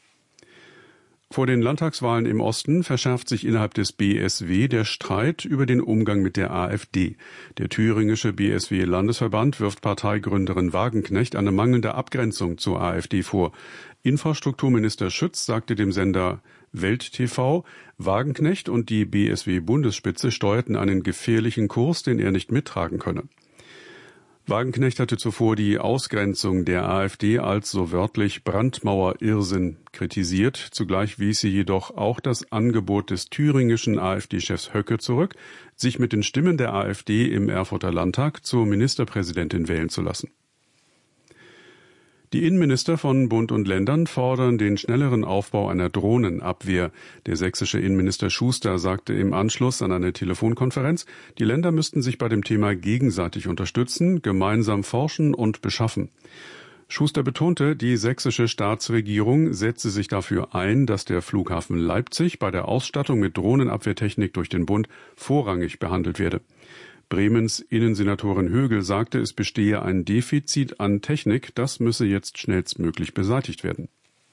Vor den Landtagswahlen im Osten verschärft sich innerhalb des BSW der Streit über den Umgang mit der AfD. Der thüringische BSW-Landesverband wirft Parteigründerin Wagenknecht eine mangelnde Abgrenzung zur AfD vor. Infrastrukturminister Schütz sagte dem Sender Welt TV, Wagenknecht und die BSW-Bundesspitze steuerten einen gefährlichen Kurs, den er nicht mittragen könne. Wagenknecht hatte zuvor die Ausgrenzung der AfD als so wörtlich Brandmauer-Irrsinn kritisiert. Zugleich wies sie jedoch auch das Angebot des thüringischen AfD-Chefs Höcke zurück, sich mit den Stimmen der AfD im Erfurter Landtag zur Ministerpräsidentin wählen zu lassen. Die Innenminister von Bund und Ländern fordern den schnelleren Aufbau einer Drohnenabwehr. Der sächsische Innenminister Schuster sagte im Anschluss an eine Telefonkonferenz, die Länder müssten sich bei dem Thema gegenseitig unterstützen, gemeinsam forschen und beschaffen. Schuster betonte, die sächsische Staatsregierung setze sich dafür ein, dass der Flughafen Leipzig bei der Ausstattung mit Drohnenabwehrtechnik durch den Bund vorrangig behandelt werde. Bremens Innensenatorin Högel sagte, es bestehe ein Defizit an Technik, das müsse jetzt schnellstmöglich beseitigt werden.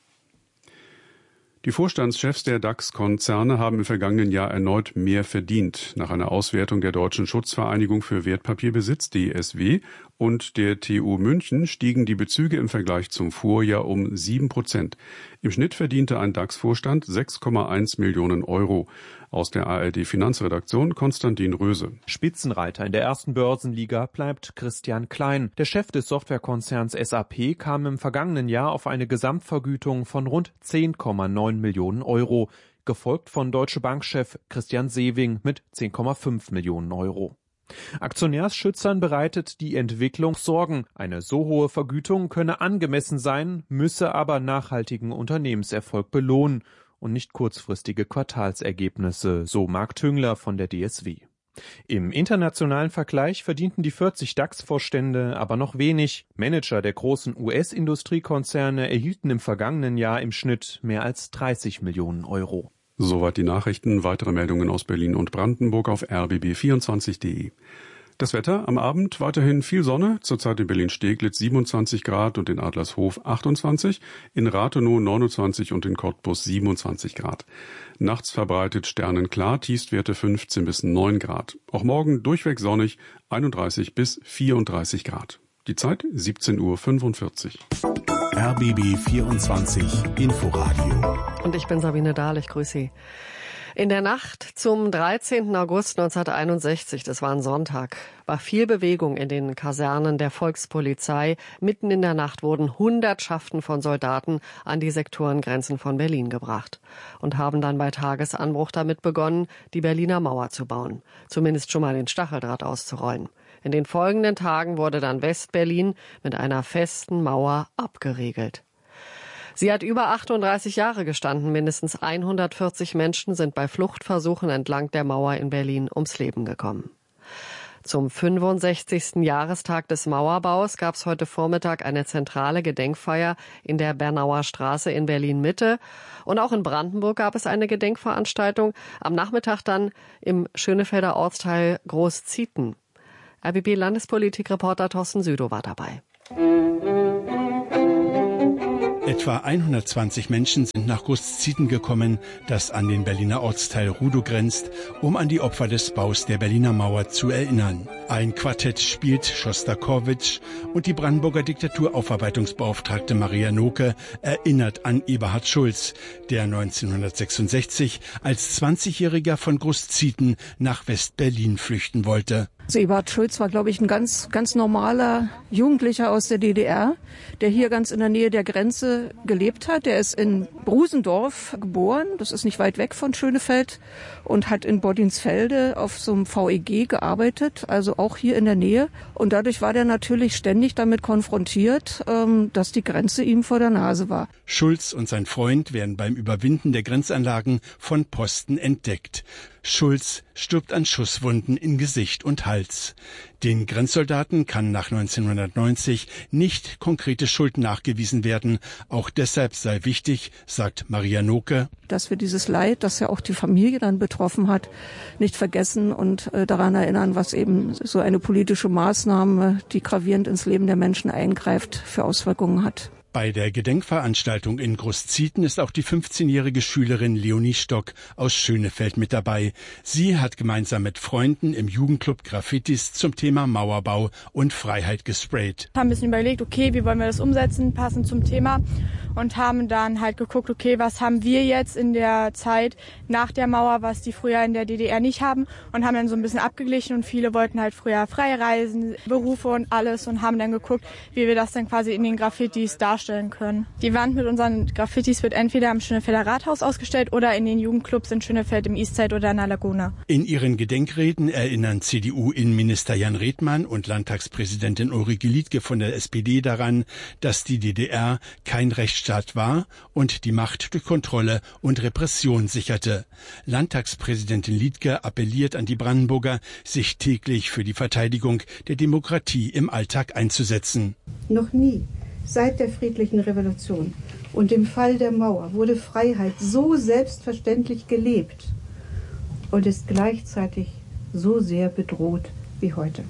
Die Vorstandschefs der DAX-Konzerne haben im vergangenen Jahr erneut mehr verdient. Nach einer Auswertung der Deutschen Schutzvereinigung für Wertpapierbesitz, DSW, und der TU München stiegen die Bezüge im Vergleich zum Vorjahr um 7%. Im Schnitt verdiente ein DAX-Vorstand 6,1 Millionen Euro. Aus der ARD-Finanzredaktion Konstantin Röse. Spitzenreiter in der ersten Börsenliga bleibt Christian Klein. Der Chef des Softwarekonzerns SAP kam im vergangenen Jahr auf eine Gesamtvergütung von rund 10,9 Millionen Euro, gefolgt von Deutsche Bank-Chef Christian Sewing mit 10,5 Millionen Euro. Aktionärsschützern bereitet die Entwicklung Sorgen. Eine so hohe Vergütung könne angemessen sein, müsse aber nachhaltigen Unternehmenserfolg belohnen und nicht kurzfristige Quartalsergebnisse, so Marc Tüngler von der DSW. Im internationalen Vergleich verdienten die 40 DAX-Vorstände aber noch wenig. Manager der großen US-Industriekonzerne erhielten im vergangenen Jahr im Schnitt mehr als 30 Millionen Euro. Soweit die Nachrichten. Weitere Meldungen aus Berlin und Brandenburg auf rbb24.de. Das Wetter am Abend weiterhin viel Sonne, zurzeit in Berlin-Steglitz 27 Grad und in Adlershof 28, in Rathenow 29 und in Cottbus 27 Grad. Nachts verbreitet sternenklar, Tiefstwerte 15 bis 9 Grad. Auch morgen durchweg sonnig, 31 bis 34 Grad. Die Zeit 17:45 Uhr. RBB 24 Inforadio. Und ich bin Sabine Dahl, ich grüße Sie. In der Nacht zum 13. August 1961, das war ein Sonntag, war viel Bewegung in den Kasernen der Volkspolizei. Mitten in der Nacht wurden Hundertschaften von Soldaten an die Sektorengrenzen von Berlin gebracht und haben dann bei Tagesanbruch damit begonnen, die Berliner Mauer zu bauen, zumindest schon mal den Stacheldraht auszurollen. In den folgenden Tagen wurde dann West-Berlin mit einer festen Mauer abgeriegelt. Sie hat über 38 Jahre gestanden. Mindestens 140 Menschen sind bei Fluchtversuchen entlang der Mauer in Berlin ums Leben gekommen. Zum 65. Jahrestag des Mauerbaus gab es heute Vormittag eine zentrale Gedenkfeier in der Bernauer Straße in Berlin-Mitte. Und auch in Brandenburg gab es eine Gedenkveranstaltung. Am Nachmittag dann im Schönefelder Ortsteil Großzieten. RBB-Landespolitikreporter Thorsten Südow war dabei. Etwa 120 Menschen sind nach Großzieten gekommen, das an den Berliner Ortsteil Rudow grenzt, um an die Opfer des Baus der Berliner Mauer zu erinnern. Ein Quartett spielt Schostakowitsch und die Brandenburger Diktaturaufarbeitungsbeauftragte Maria Noke erinnert an Eberhard Schulz, der 1966 als 20-Jähriger von Großzieten nach West-Berlin flüchten wollte. Also Eberhard Schulz war, glaube ich, ein ganz normaler Jugendlicher aus der DDR, der hier ganz in der Nähe der Grenze gelebt hat. Der ist in Brusendorf geboren, das ist nicht weit weg von Schönefeld, und hat in Boddinsfelde auf so einem VEG gearbeitet, also auch hier in der Nähe. Und dadurch war der natürlich ständig damit konfrontiert, dass die Grenze ihm vor der Nase war. Schulz und sein Freund werden beim Überwinden der Grenzanlagen von Posten entdeckt. Schulz stirbt an Schusswunden in Gesicht und Hals. Den Grenzsoldaten kann nach 1990 nicht konkrete Schuld nachgewiesen werden. Auch deshalb sei wichtig, sagt Maria Noke, dass wir dieses Leid, das ja auch die Familie dann betroffen hat, nicht vergessen und daran erinnern, was eben so eine politische Maßnahme, die gravierend ins Leben der Menschen eingreift, für Auswirkungen hat. Bei der Gedenkveranstaltung in Großzieten ist auch die 15-jährige Schülerin Leonie Stock aus Schönefeld mit dabei. Sie hat gemeinsam mit Freunden im Jugendclub Graffitis zum Thema Mauerbau und Freiheit gesprayt. Wir haben ein bisschen überlegt, okay, wie wollen wir das umsetzen, passend zum Thema, und haben dann halt geguckt, okay, was haben wir jetzt in der Zeit nach der Mauer, was die früher in der DDR nicht haben, und haben dann so ein bisschen abgeglichen, und viele wollten halt früher frei reisen, Berufe und alles, und haben dann geguckt, wie wir das dann quasi in den Graffitis darstellen können. Die Wand mit unseren Graffitis wird entweder am Schönefelder Rathaus ausgestellt oder in den Jugendclubs in Schönefeld im Eastside oder in der Laguna. In ihren Gedenkreden erinnern CDU-Innenminister Jan Redmann und Landtagspräsidentin Ulrike Liedtke von der SPD daran, dass die DDR kein Rechtsstaat war und die Macht durch Kontrolle und Repression sicherte. Landtagspräsidentin Liedtke appelliert an die Brandenburger, sich täglich für die Verteidigung der Demokratie im Alltag einzusetzen. Noch nie seit der friedlichen Revolution und dem Fall der Mauer wurde Freiheit so selbstverständlich gelebt und ist gleichzeitig so sehr bedroht wie heute.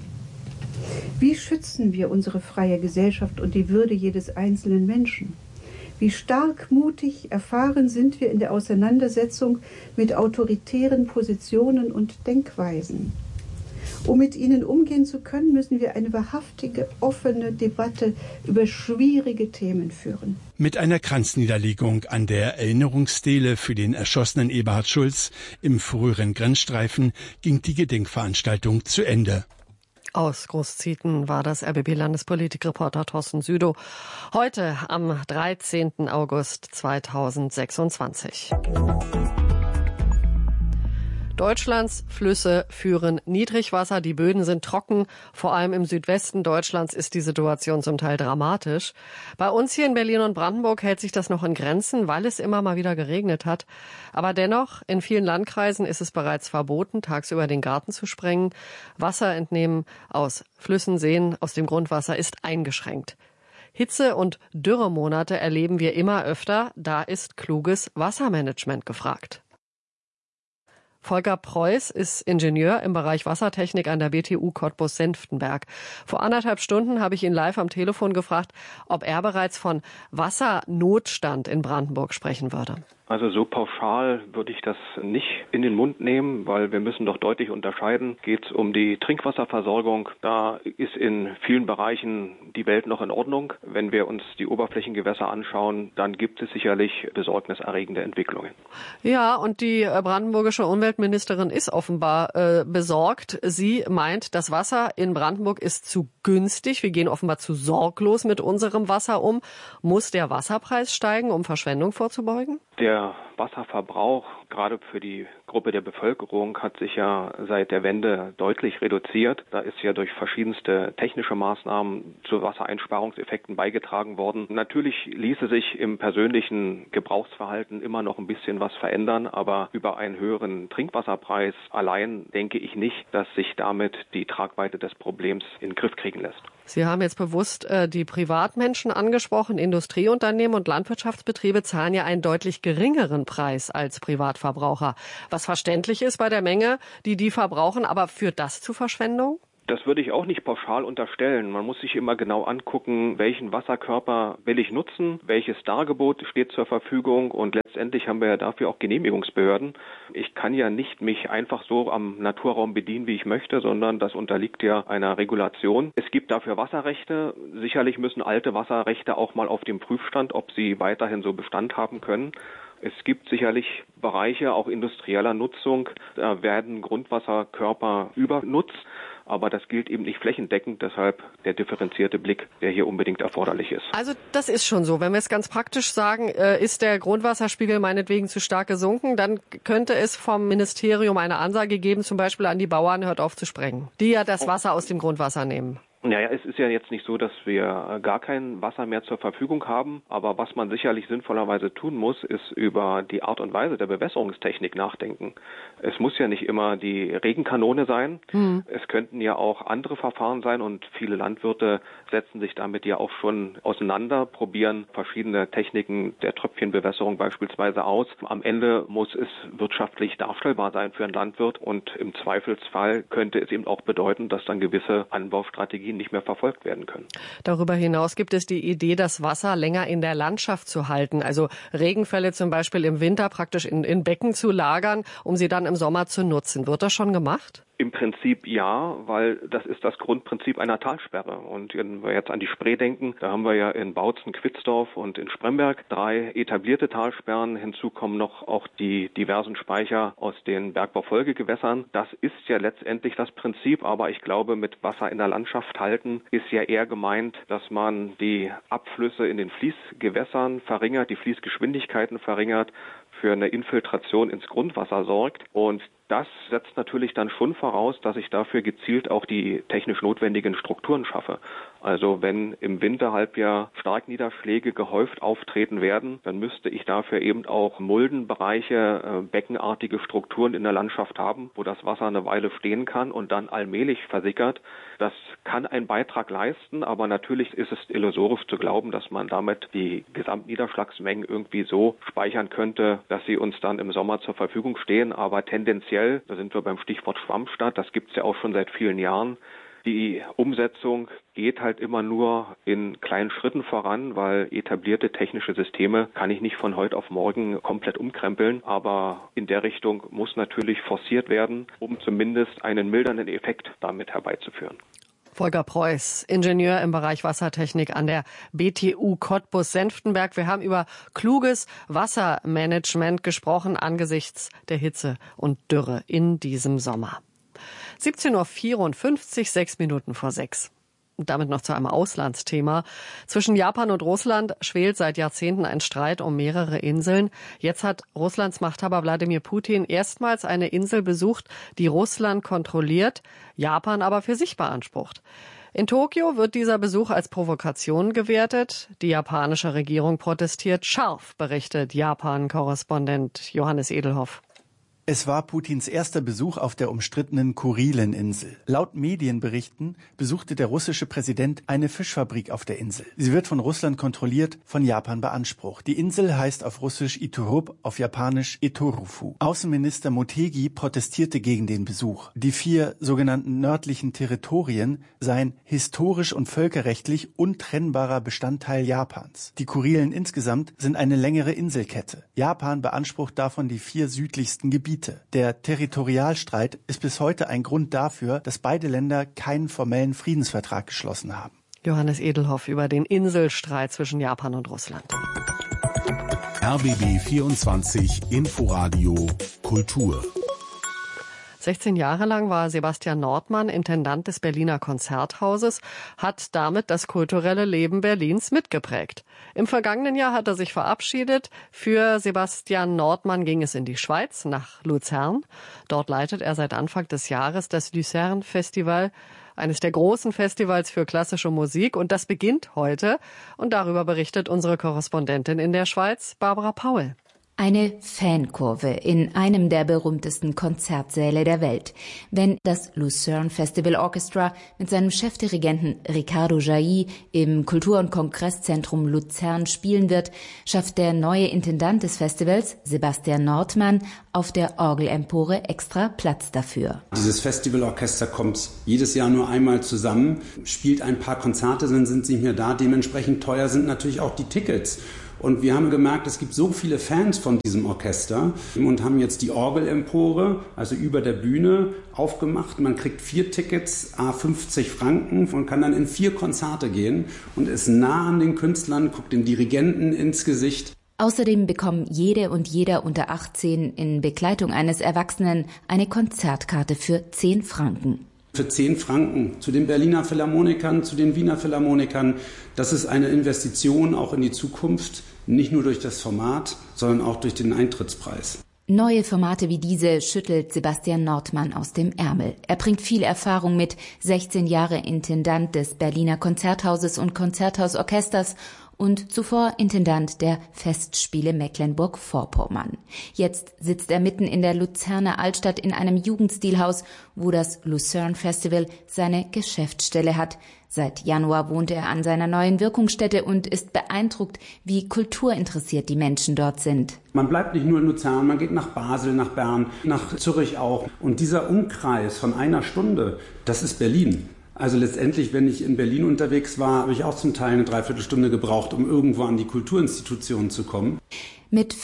Wie schützen wir unsere freie Gesellschaft und die Würde jedes einzelnen Menschen? Wie stark, mutig, erfahren sind wir in der Auseinandersetzung mit autoritären Positionen und Denkweisen? Um mit ihnen umgehen zu können, müssen wir eine wahrhaftige, offene Debatte über schwierige Themen führen. Mit einer Kranzniederlegung an der Erinnerungsstele für den erschossenen Eberhard Schulz im früheren Grenzstreifen ging die Gedenkveranstaltung zu Ende. Aus Großzieten war das RBB-Landespolitikreporter Thorsten Südow. Heute am 13. August 2026. Deutschlands Flüsse führen Niedrigwasser, die Böden sind trocken. Vor allem im Südwesten Deutschlands ist die Situation zum Teil dramatisch. Bei uns hier in Berlin und Brandenburg hält sich das noch in Grenzen, weil es immer mal wieder geregnet hat. Aber dennoch, in vielen Landkreisen ist es bereits verboten, tagsüber den Garten zu sprengen. Wasser entnehmen aus Flüssen, Seen, aus dem Grundwasser ist eingeschränkt. Hitze- und Dürremonate erleben wir immer öfter. Da ist kluges Wassermanagement gefragt. Volker Preuß ist Ingenieur im Bereich Wassertechnik an der BTU Cottbus-Senftenberg. Vor 1,5 Stunden habe ich ihn live am Telefon gefragt, ob er bereits von Wassernotstand in Brandenburg sprechen würde. Also so pauschal würde ich das nicht in den Mund nehmen, weil wir müssen doch deutlich unterscheiden. Geht es um die Trinkwasserversorgung, da ist in vielen Bereichen die Welt noch in Ordnung. Wenn wir uns die Oberflächengewässer anschauen, dann gibt es sicherlich besorgniserregende Entwicklungen. Ja, und die brandenburgische Umweltministerin ist offenbar besorgt. Sie meint, das Wasser in Brandenburg ist zu günstig. Wir gehen offenbar zu sorglos mit unserem Wasser um. Muss der Wasserpreis steigen, um Verschwendung vorzubeugen? Der Wasserverbrauch, gerade für die Gruppe der Bevölkerung, hat sich ja seit der Wende deutlich reduziert. Da ist ja durch verschiedenste technische Maßnahmen zu Wassereinsparungseffekten beigetragen worden. Natürlich ließe sich im persönlichen Gebrauchsverhalten immer noch ein bisschen was verändern, aber über einen höheren Trinkwasserpreis allein denke ich nicht, dass sich damit die Tragweite des Problems in den Griff kriegen lässt. Sie haben jetzt bewusst die Privatmenschen angesprochen. Industrieunternehmen und Landwirtschaftsbetriebe zahlen ja einen deutlich geringeren Preis als Privatverbraucher. Was verständlich ist bei der Menge, die verbrauchen, aber führt das zu Verschwendung? Das würde ich auch nicht pauschal unterstellen. Man muss sich immer genau angucken, welchen Wasserkörper will ich nutzen, welches Dargebot steht zur Verfügung und letztendlich haben wir ja dafür auch Genehmigungsbehörden. Ich kann ja nicht mich einfach so am Naturraum bedienen, wie ich möchte, sondern das unterliegt ja einer Regulation. Es gibt dafür Wasserrechte. Sicherlich müssen alte Wasserrechte auch mal auf dem Prüfstand, ob sie weiterhin so Bestand haben können. Es gibt sicherlich Bereiche, auch industrieller Nutzung, da werden Grundwasserkörper übernutzt. Aber das gilt eben nicht flächendeckend, deshalb der differenzierte Blick, der hier unbedingt erforderlich ist. Also das ist schon so. Wenn wir es ganz praktisch sagen, ist der Grundwasserspiegel meinetwegen zu stark gesunken, dann könnte es vom Ministerium eine Ansage geben, zum Beispiel an die Bauern, hört auf zu sprengen, die ja das Wasser aus dem Grundwasser nehmen. Naja, es ist ja jetzt nicht so, dass wir gar kein Wasser mehr zur Verfügung haben. Aber was man sicherlich sinnvollerweise tun muss, ist über die Art und Weise der Bewässerungstechnik nachdenken. Es muss ja nicht immer die Regenkanone sein. Es könnten ja auch andere Verfahren sein und viele Landwirte setzen sich damit ja auch schon auseinander, probieren verschiedene Techniken der Tröpfchenbewässerung beispielsweise aus. Am Ende muss es wirtschaftlich darstellbar sein für einen Landwirt und im Zweifelsfall könnte es eben auch bedeuten, dass dann gewisse Anbaustrategien nicht mehr verfolgt werden können. Darüber hinaus gibt es die Idee, das Wasser länger in der Landschaft zu halten, also Regenfälle zum Beispiel im Winter praktisch in Becken zu lagern, um sie dann im Sommer zu nutzen. Wird das schon gemacht? Im Prinzip ja, weil das ist das Grundprinzip einer Talsperre. Und wenn wir jetzt an die Spree denken, da haben wir ja in Bautzen, Quitzdorf und in Spremberg 3 etablierte Talsperren. Hinzu kommen noch auch die diversen Speicher aus den Bergbaufolgegewässern. Das ist ja letztendlich das Prinzip, aber ich glaube, mit Wasser in der Landschaft halten ist ja eher gemeint, dass man die Abflüsse in den Fließgewässern verringert, die Fließgeschwindigkeiten verringert, für eine Infiltration ins Grundwasser sorgt. Und das setzt natürlich dann schon voraus, dass ich dafür gezielt auch die technisch notwendigen Strukturen schaffe. Also wenn im Winterhalbjahr Starkniederschläge gehäuft auftreten werden, dann müsste ich dafür eben auch Muldenbereiche, beckenartige Strukturen in der Landschaft haben, wo das Wasser eine Weile stehen kann und dann allmählich versickert. Das kann einen Beitrag leisten, aber natürlich ist es illusorisch zu glauben, dass man damit die Gesamtniederschlagsmengen irgendwie so speichern könnte, dass sie uns dann im Sommer zur Verfügung stehen. Aber tendenziell, da sind wir beim Stichwort Schwammstadt, das gibt es ja auch schon seit vielen Jahren. Die Umsetzung geht halt immer nur in kleinen Schritten voran, weil etablierte technische Systeme kann ich nicht von heute auf morgen komplett umkrempeln. Aber in der Richtung muss natürlich forciert werden, um zumindest einen mildernden Effekt damit herbeizuführen. Volker Preuß, Ingenieur im Bereich Wassertechnik an der BTU Cottbus-Senftenberg. Wir haben über kluges Wassermanagement gesprochen angesichts der Hitze und Dürre in diesem Sommer. 17:54 Uhr, 6 Minuten vor 6. Und damit noch zu einem Auslandsthema. Zwischen Japan und Russland schwelt seit Jahrzehnten ein Streit um mehrere Inseln. Jetzt hat Russlands Machthaber Wladimir Putin erstmals eine Insel besucht, die Russland kontrolliert, Japan aber für sich beansprucht. In Tokio wird dieser Besuch als Provokation gewertet. Die japanische Regierung protestiert scharf, berichtet Japan-Korrespondent Johannes Edelhoff. Es war Putins erster Besuch auf der umstrittenen Kurileninsel. Laut Medienberichten besuchte der russische Präsident eine Fischfabrik auf der Insel. Sie wird von Russland kontrolliert, von Japan beansprucht. Die Insel heißt auf Russisch Iturup, auf Japanisch Itorufu. Außenminister Motegi protestierte gegen den Besuch. Die 4 sogenannten nördlichen Territorien seien historisch und völkerrechtlich untrennbarer Bestandteil Japans. Die Kurilen insgesamt sind eine längere Inselkette. Japan beansprucht davon die 4 südlichsten Gebiete. Der Territorialstreit ist bis heute ein Grund dafür, dass beide Länder keinen formellen Friedensvertrag geschlossen haben. Johannes Edelhoff über den Inselstreit zwischen Japan und Russland. RBB 24 Inforadio Kultur. 16 Jahre lang war Sebastian Nordmann Intendant des Berliner Konzerthauses, hat damit das kulturelle Leben Berlins mitgeprägt. Im vergangenen Jahr hat er sich verabschiedet. Für Sebastian Nordmann ging es in die Schweiz, nach Luzern. Dort leitet er seit Anfang des Jahres das Luzern Festival, eines der großen Festivals für klassische Musik. Und das beginnt heute. Und darüber berichtet unsere Korrespondentin in der Schweiz, Barbara Paul. Eine Fankurve in einem der berühmtesten Konzertsäle der Welt. Wenn das Luzern Festival Orchestra mit seinem Chefdirigenten Ricardo Jailly im Kultur- und Kongresszentrum Luzern spielen wird, schafft der neue Intendant des Festivals, Sebastian Nordmann, auf der Orgelempore extra Platz dafür. Dieses Festivalorchester kommt jedes Jahr nur einmal zusammen, spielt ein paar Konzerte, dann sind sie nicht mehr da. Dementsprechend teuer sind natürlich auch die Tickets. Und wir haben gemerkt, es gibt so viele Fans von diesem Orchester und haben jetzt die Orgelempore, also über der Bühne, aufgemacht. Man kriegt 4 Tickets, à 50 Franken und kann dann in 4 Konzerte gehen und ist nah an den Künstlern, guckt dem Dirigenten ins Gesicht. Außerdem bekommen jede und jeder unter 18 in Begleitung eines Erwachsenen eine Konzertkarte für 10 Franken. Für 10 Franken zu den Berliner Philharmonikern, zu den Wiener Philharmonikern. Das ist eine Investition auch in die Zukunft, nicht nur durch das Format, sondern auch durch den Eintrittspreis. Neue Formate wie diese schüttelt Sebastian Nordmann aus dem Ärmel. Er bringt viel Erfahrung mit, 16 Jahre Intendant des Berliner Konzerthauses und Konzerthausorchesters und zuvor Intendant der Festspiele Mecklenburg-Vorpommern. Jetzt sitzt er mitten in der Luzerner Altstadt in einem Jugendstilhaus, wo das Luzern Festival seine Geschäftsstelle hat. Seit Januar wohnt er an seiner neuen Wirkungsstätte und ist beeindruckt, wie kulturinteressiert die Menschen dort sind. Man bleibt nicht nur in Luzern, man geht nach Basel, nach Bern, nach Zürich auch. Und dieser Umkreis von 1 Stunde, das ist Berlin. Also letztendlich, wenn ich in Berlin unterwegs war, habe ich auch zum Teil eine Dreiviertelstunde gebraucht, um irgendwo an die Kulturinstitutionen zu kommen. Mit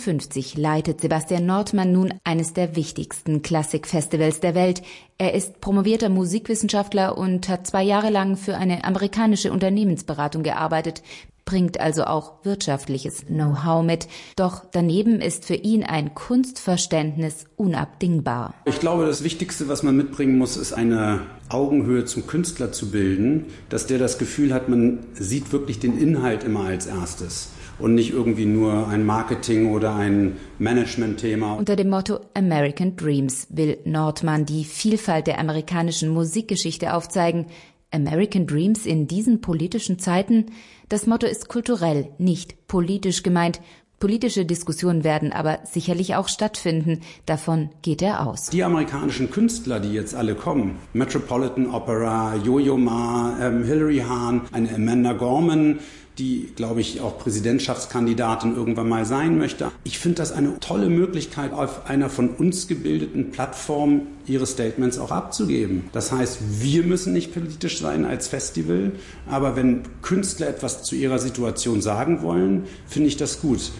55 leitet Sebastian Nordmann nun eines der wichtigsten Klassikfestivals der Welt. Er ist promovierter Musikwissenschaftler und hat 2 Jahre lang für eine amerikanische Unternehmensberatung gearbeitet, bringt also auch wirtschaftliches Know-how mit. Doch daneben ist für ihn ein Kunstverständnis unabdingbar. Ich glaube, das Wichtigste, was man mitbringen muss, ist eine Augenhöhe zum Künstler zu bilden, dass der das Gefühl hat, man sieht wirklich den Inhalt immer als erstes und nicht irgendwie nur ein Marketing- oder ein Management-Thema. Unter dem Motto American Dreams will Nordmann die Vielfalt der amerikanischen Musikgeschichte aufzeigen. American Dreams in diesen politischen Zeiten? Das Motto ist kulturell, nicht politisch gemeint. Politische Diskussionen werden aber sicherlich auch stattfinden. Davon geht er aus. Die amerikanischen Künstler, die jetzt alle kommen, Metropolitan Opera, Yo-Yo Ma, Hilary Hahn, eine Amanda Gorman, die, glaube ich, auch Präsidentschaftskandidatin irgendwann mal sein möchte. Ich finde das eine tolle Möglichkeit, auf einer von uns gebildeten Plattform ihre Statements auch abzugeben. Das heißt, wir müssen nicht politisch sein als Festival, aber wenn Künstler etwas zu ihrer Situation sagen wollen, finde ich das gut.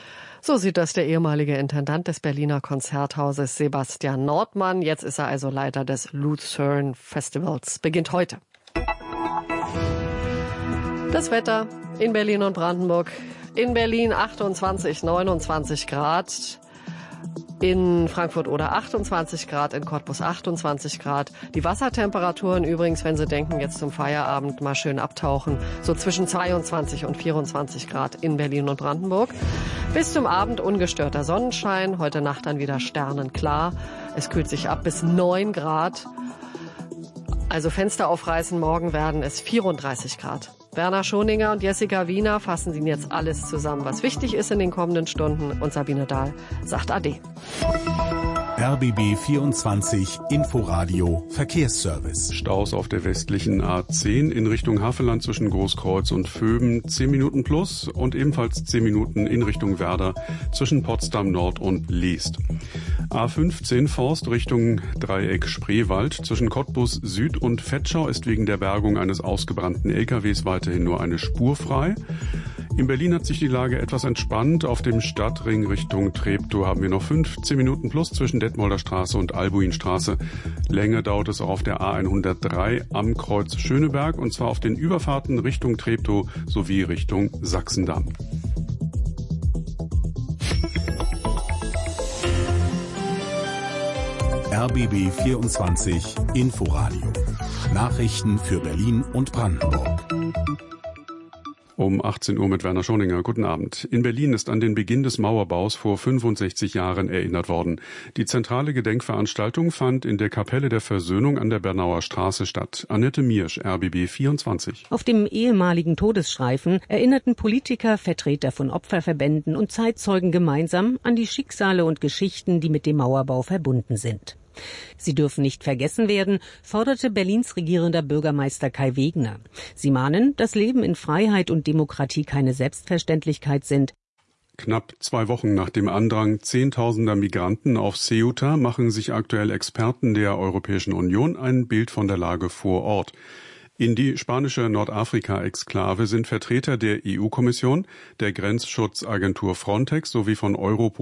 So sieht das der ehemalige Intendant des Berliner Konzerthauses Sebastian Nordmann. Jetzt ist er also Leiter des Luzern Festivals. Beginnt heute. Das Wetter in Berlin und Brandenburg. In Berlin 28, 29 Grad. In Frankfurt oder 28 Grad, in Cottbus 28 Grad. Die Wassertemperaturen übrigens, wenn Sie denken, jetzt zum Feierabend mal schön abtauchen, so zwischen 22 und 24 Grad in Berlin und Brandenburg. Bis zum Abend ungestörter Sonnenschein, heute Nacht dann wieder sternenklar. Es kühlt sich ab bis 9 Grad. Also Fenster aufreißen, morgen werden es 34 Grad. Werner Schoninger und Jessica Wiener fassen Ihnen jetzt alles zusammen, was wichtig ist in den kommenden Stunden. Und Sabine Dahl sagt Ade. RBB 24 Inforadio Verkehrsservice. Staus auf der westlichen A10 in Richtung Havelland zwischen Großkreuz und Vöben 10 Minuten plus und ebenfalls 10 Minuten in Richtung Werder zwischen Potsdam Nord und Leest. A15 Forst Richtung Dreieck Spreewald zwischen Cottbus Süd und Vetschau ist wegen der Bergung eines ausgebrannten LKWs weiterhin nur eine Spur frei. In Berlin hat sich die Lage etwas entspannt. Auf dem Stadtring Richtung Treptow haben wir noch 15 Minuten plus zwischen Detmolder Straße und Albuinstraße. Länger dauert es auch auf der A103 am Kreuz Schöneberg und zwar auf den Überfahrten Richtung Treptow sowie Richtung Sachsendamm. RBB 24 Inforadio. Nachrichten für Berlin und Brandenburg. Um 18 Uhr mit Werner Schoninger. Guten Abend. In Berlin ist an den Beginn des Mauerbaus vor 65 Jahren erinnert worden. Die zentrale Gedenkveranstaltung fand in der Kapelle der Versöhnung an der Bernauer Straße statt. Annette Miersch, RBB 24. Auf dem ehemaligen Todesstreifen erinnerten Politiker, Vertreter von Opferverbänden und Zeitzeugen gemeinsam an die Schicksale und Geschichten, die mit dem Mauerbau verbunden sind. Sie dürfen nicht vergessen werden, forderte Berlins regierender Bürgermeister Kai Wegner. Sie mahnen, dass Leben in Freiheit und Demokratie keine Selbstverständlichkeit sind. Knapp 2 Wochen nach dem Andrang Zehntausender Migranten auf Ceuta machen sich aktuell Experten der Europäischen Union ein Bild von der Lage vor Ort. In die spanische Nordafrika-Exklave sind Vertreter der EU-Kommission, der Grenzschutzagentur Frontex sowie von Europol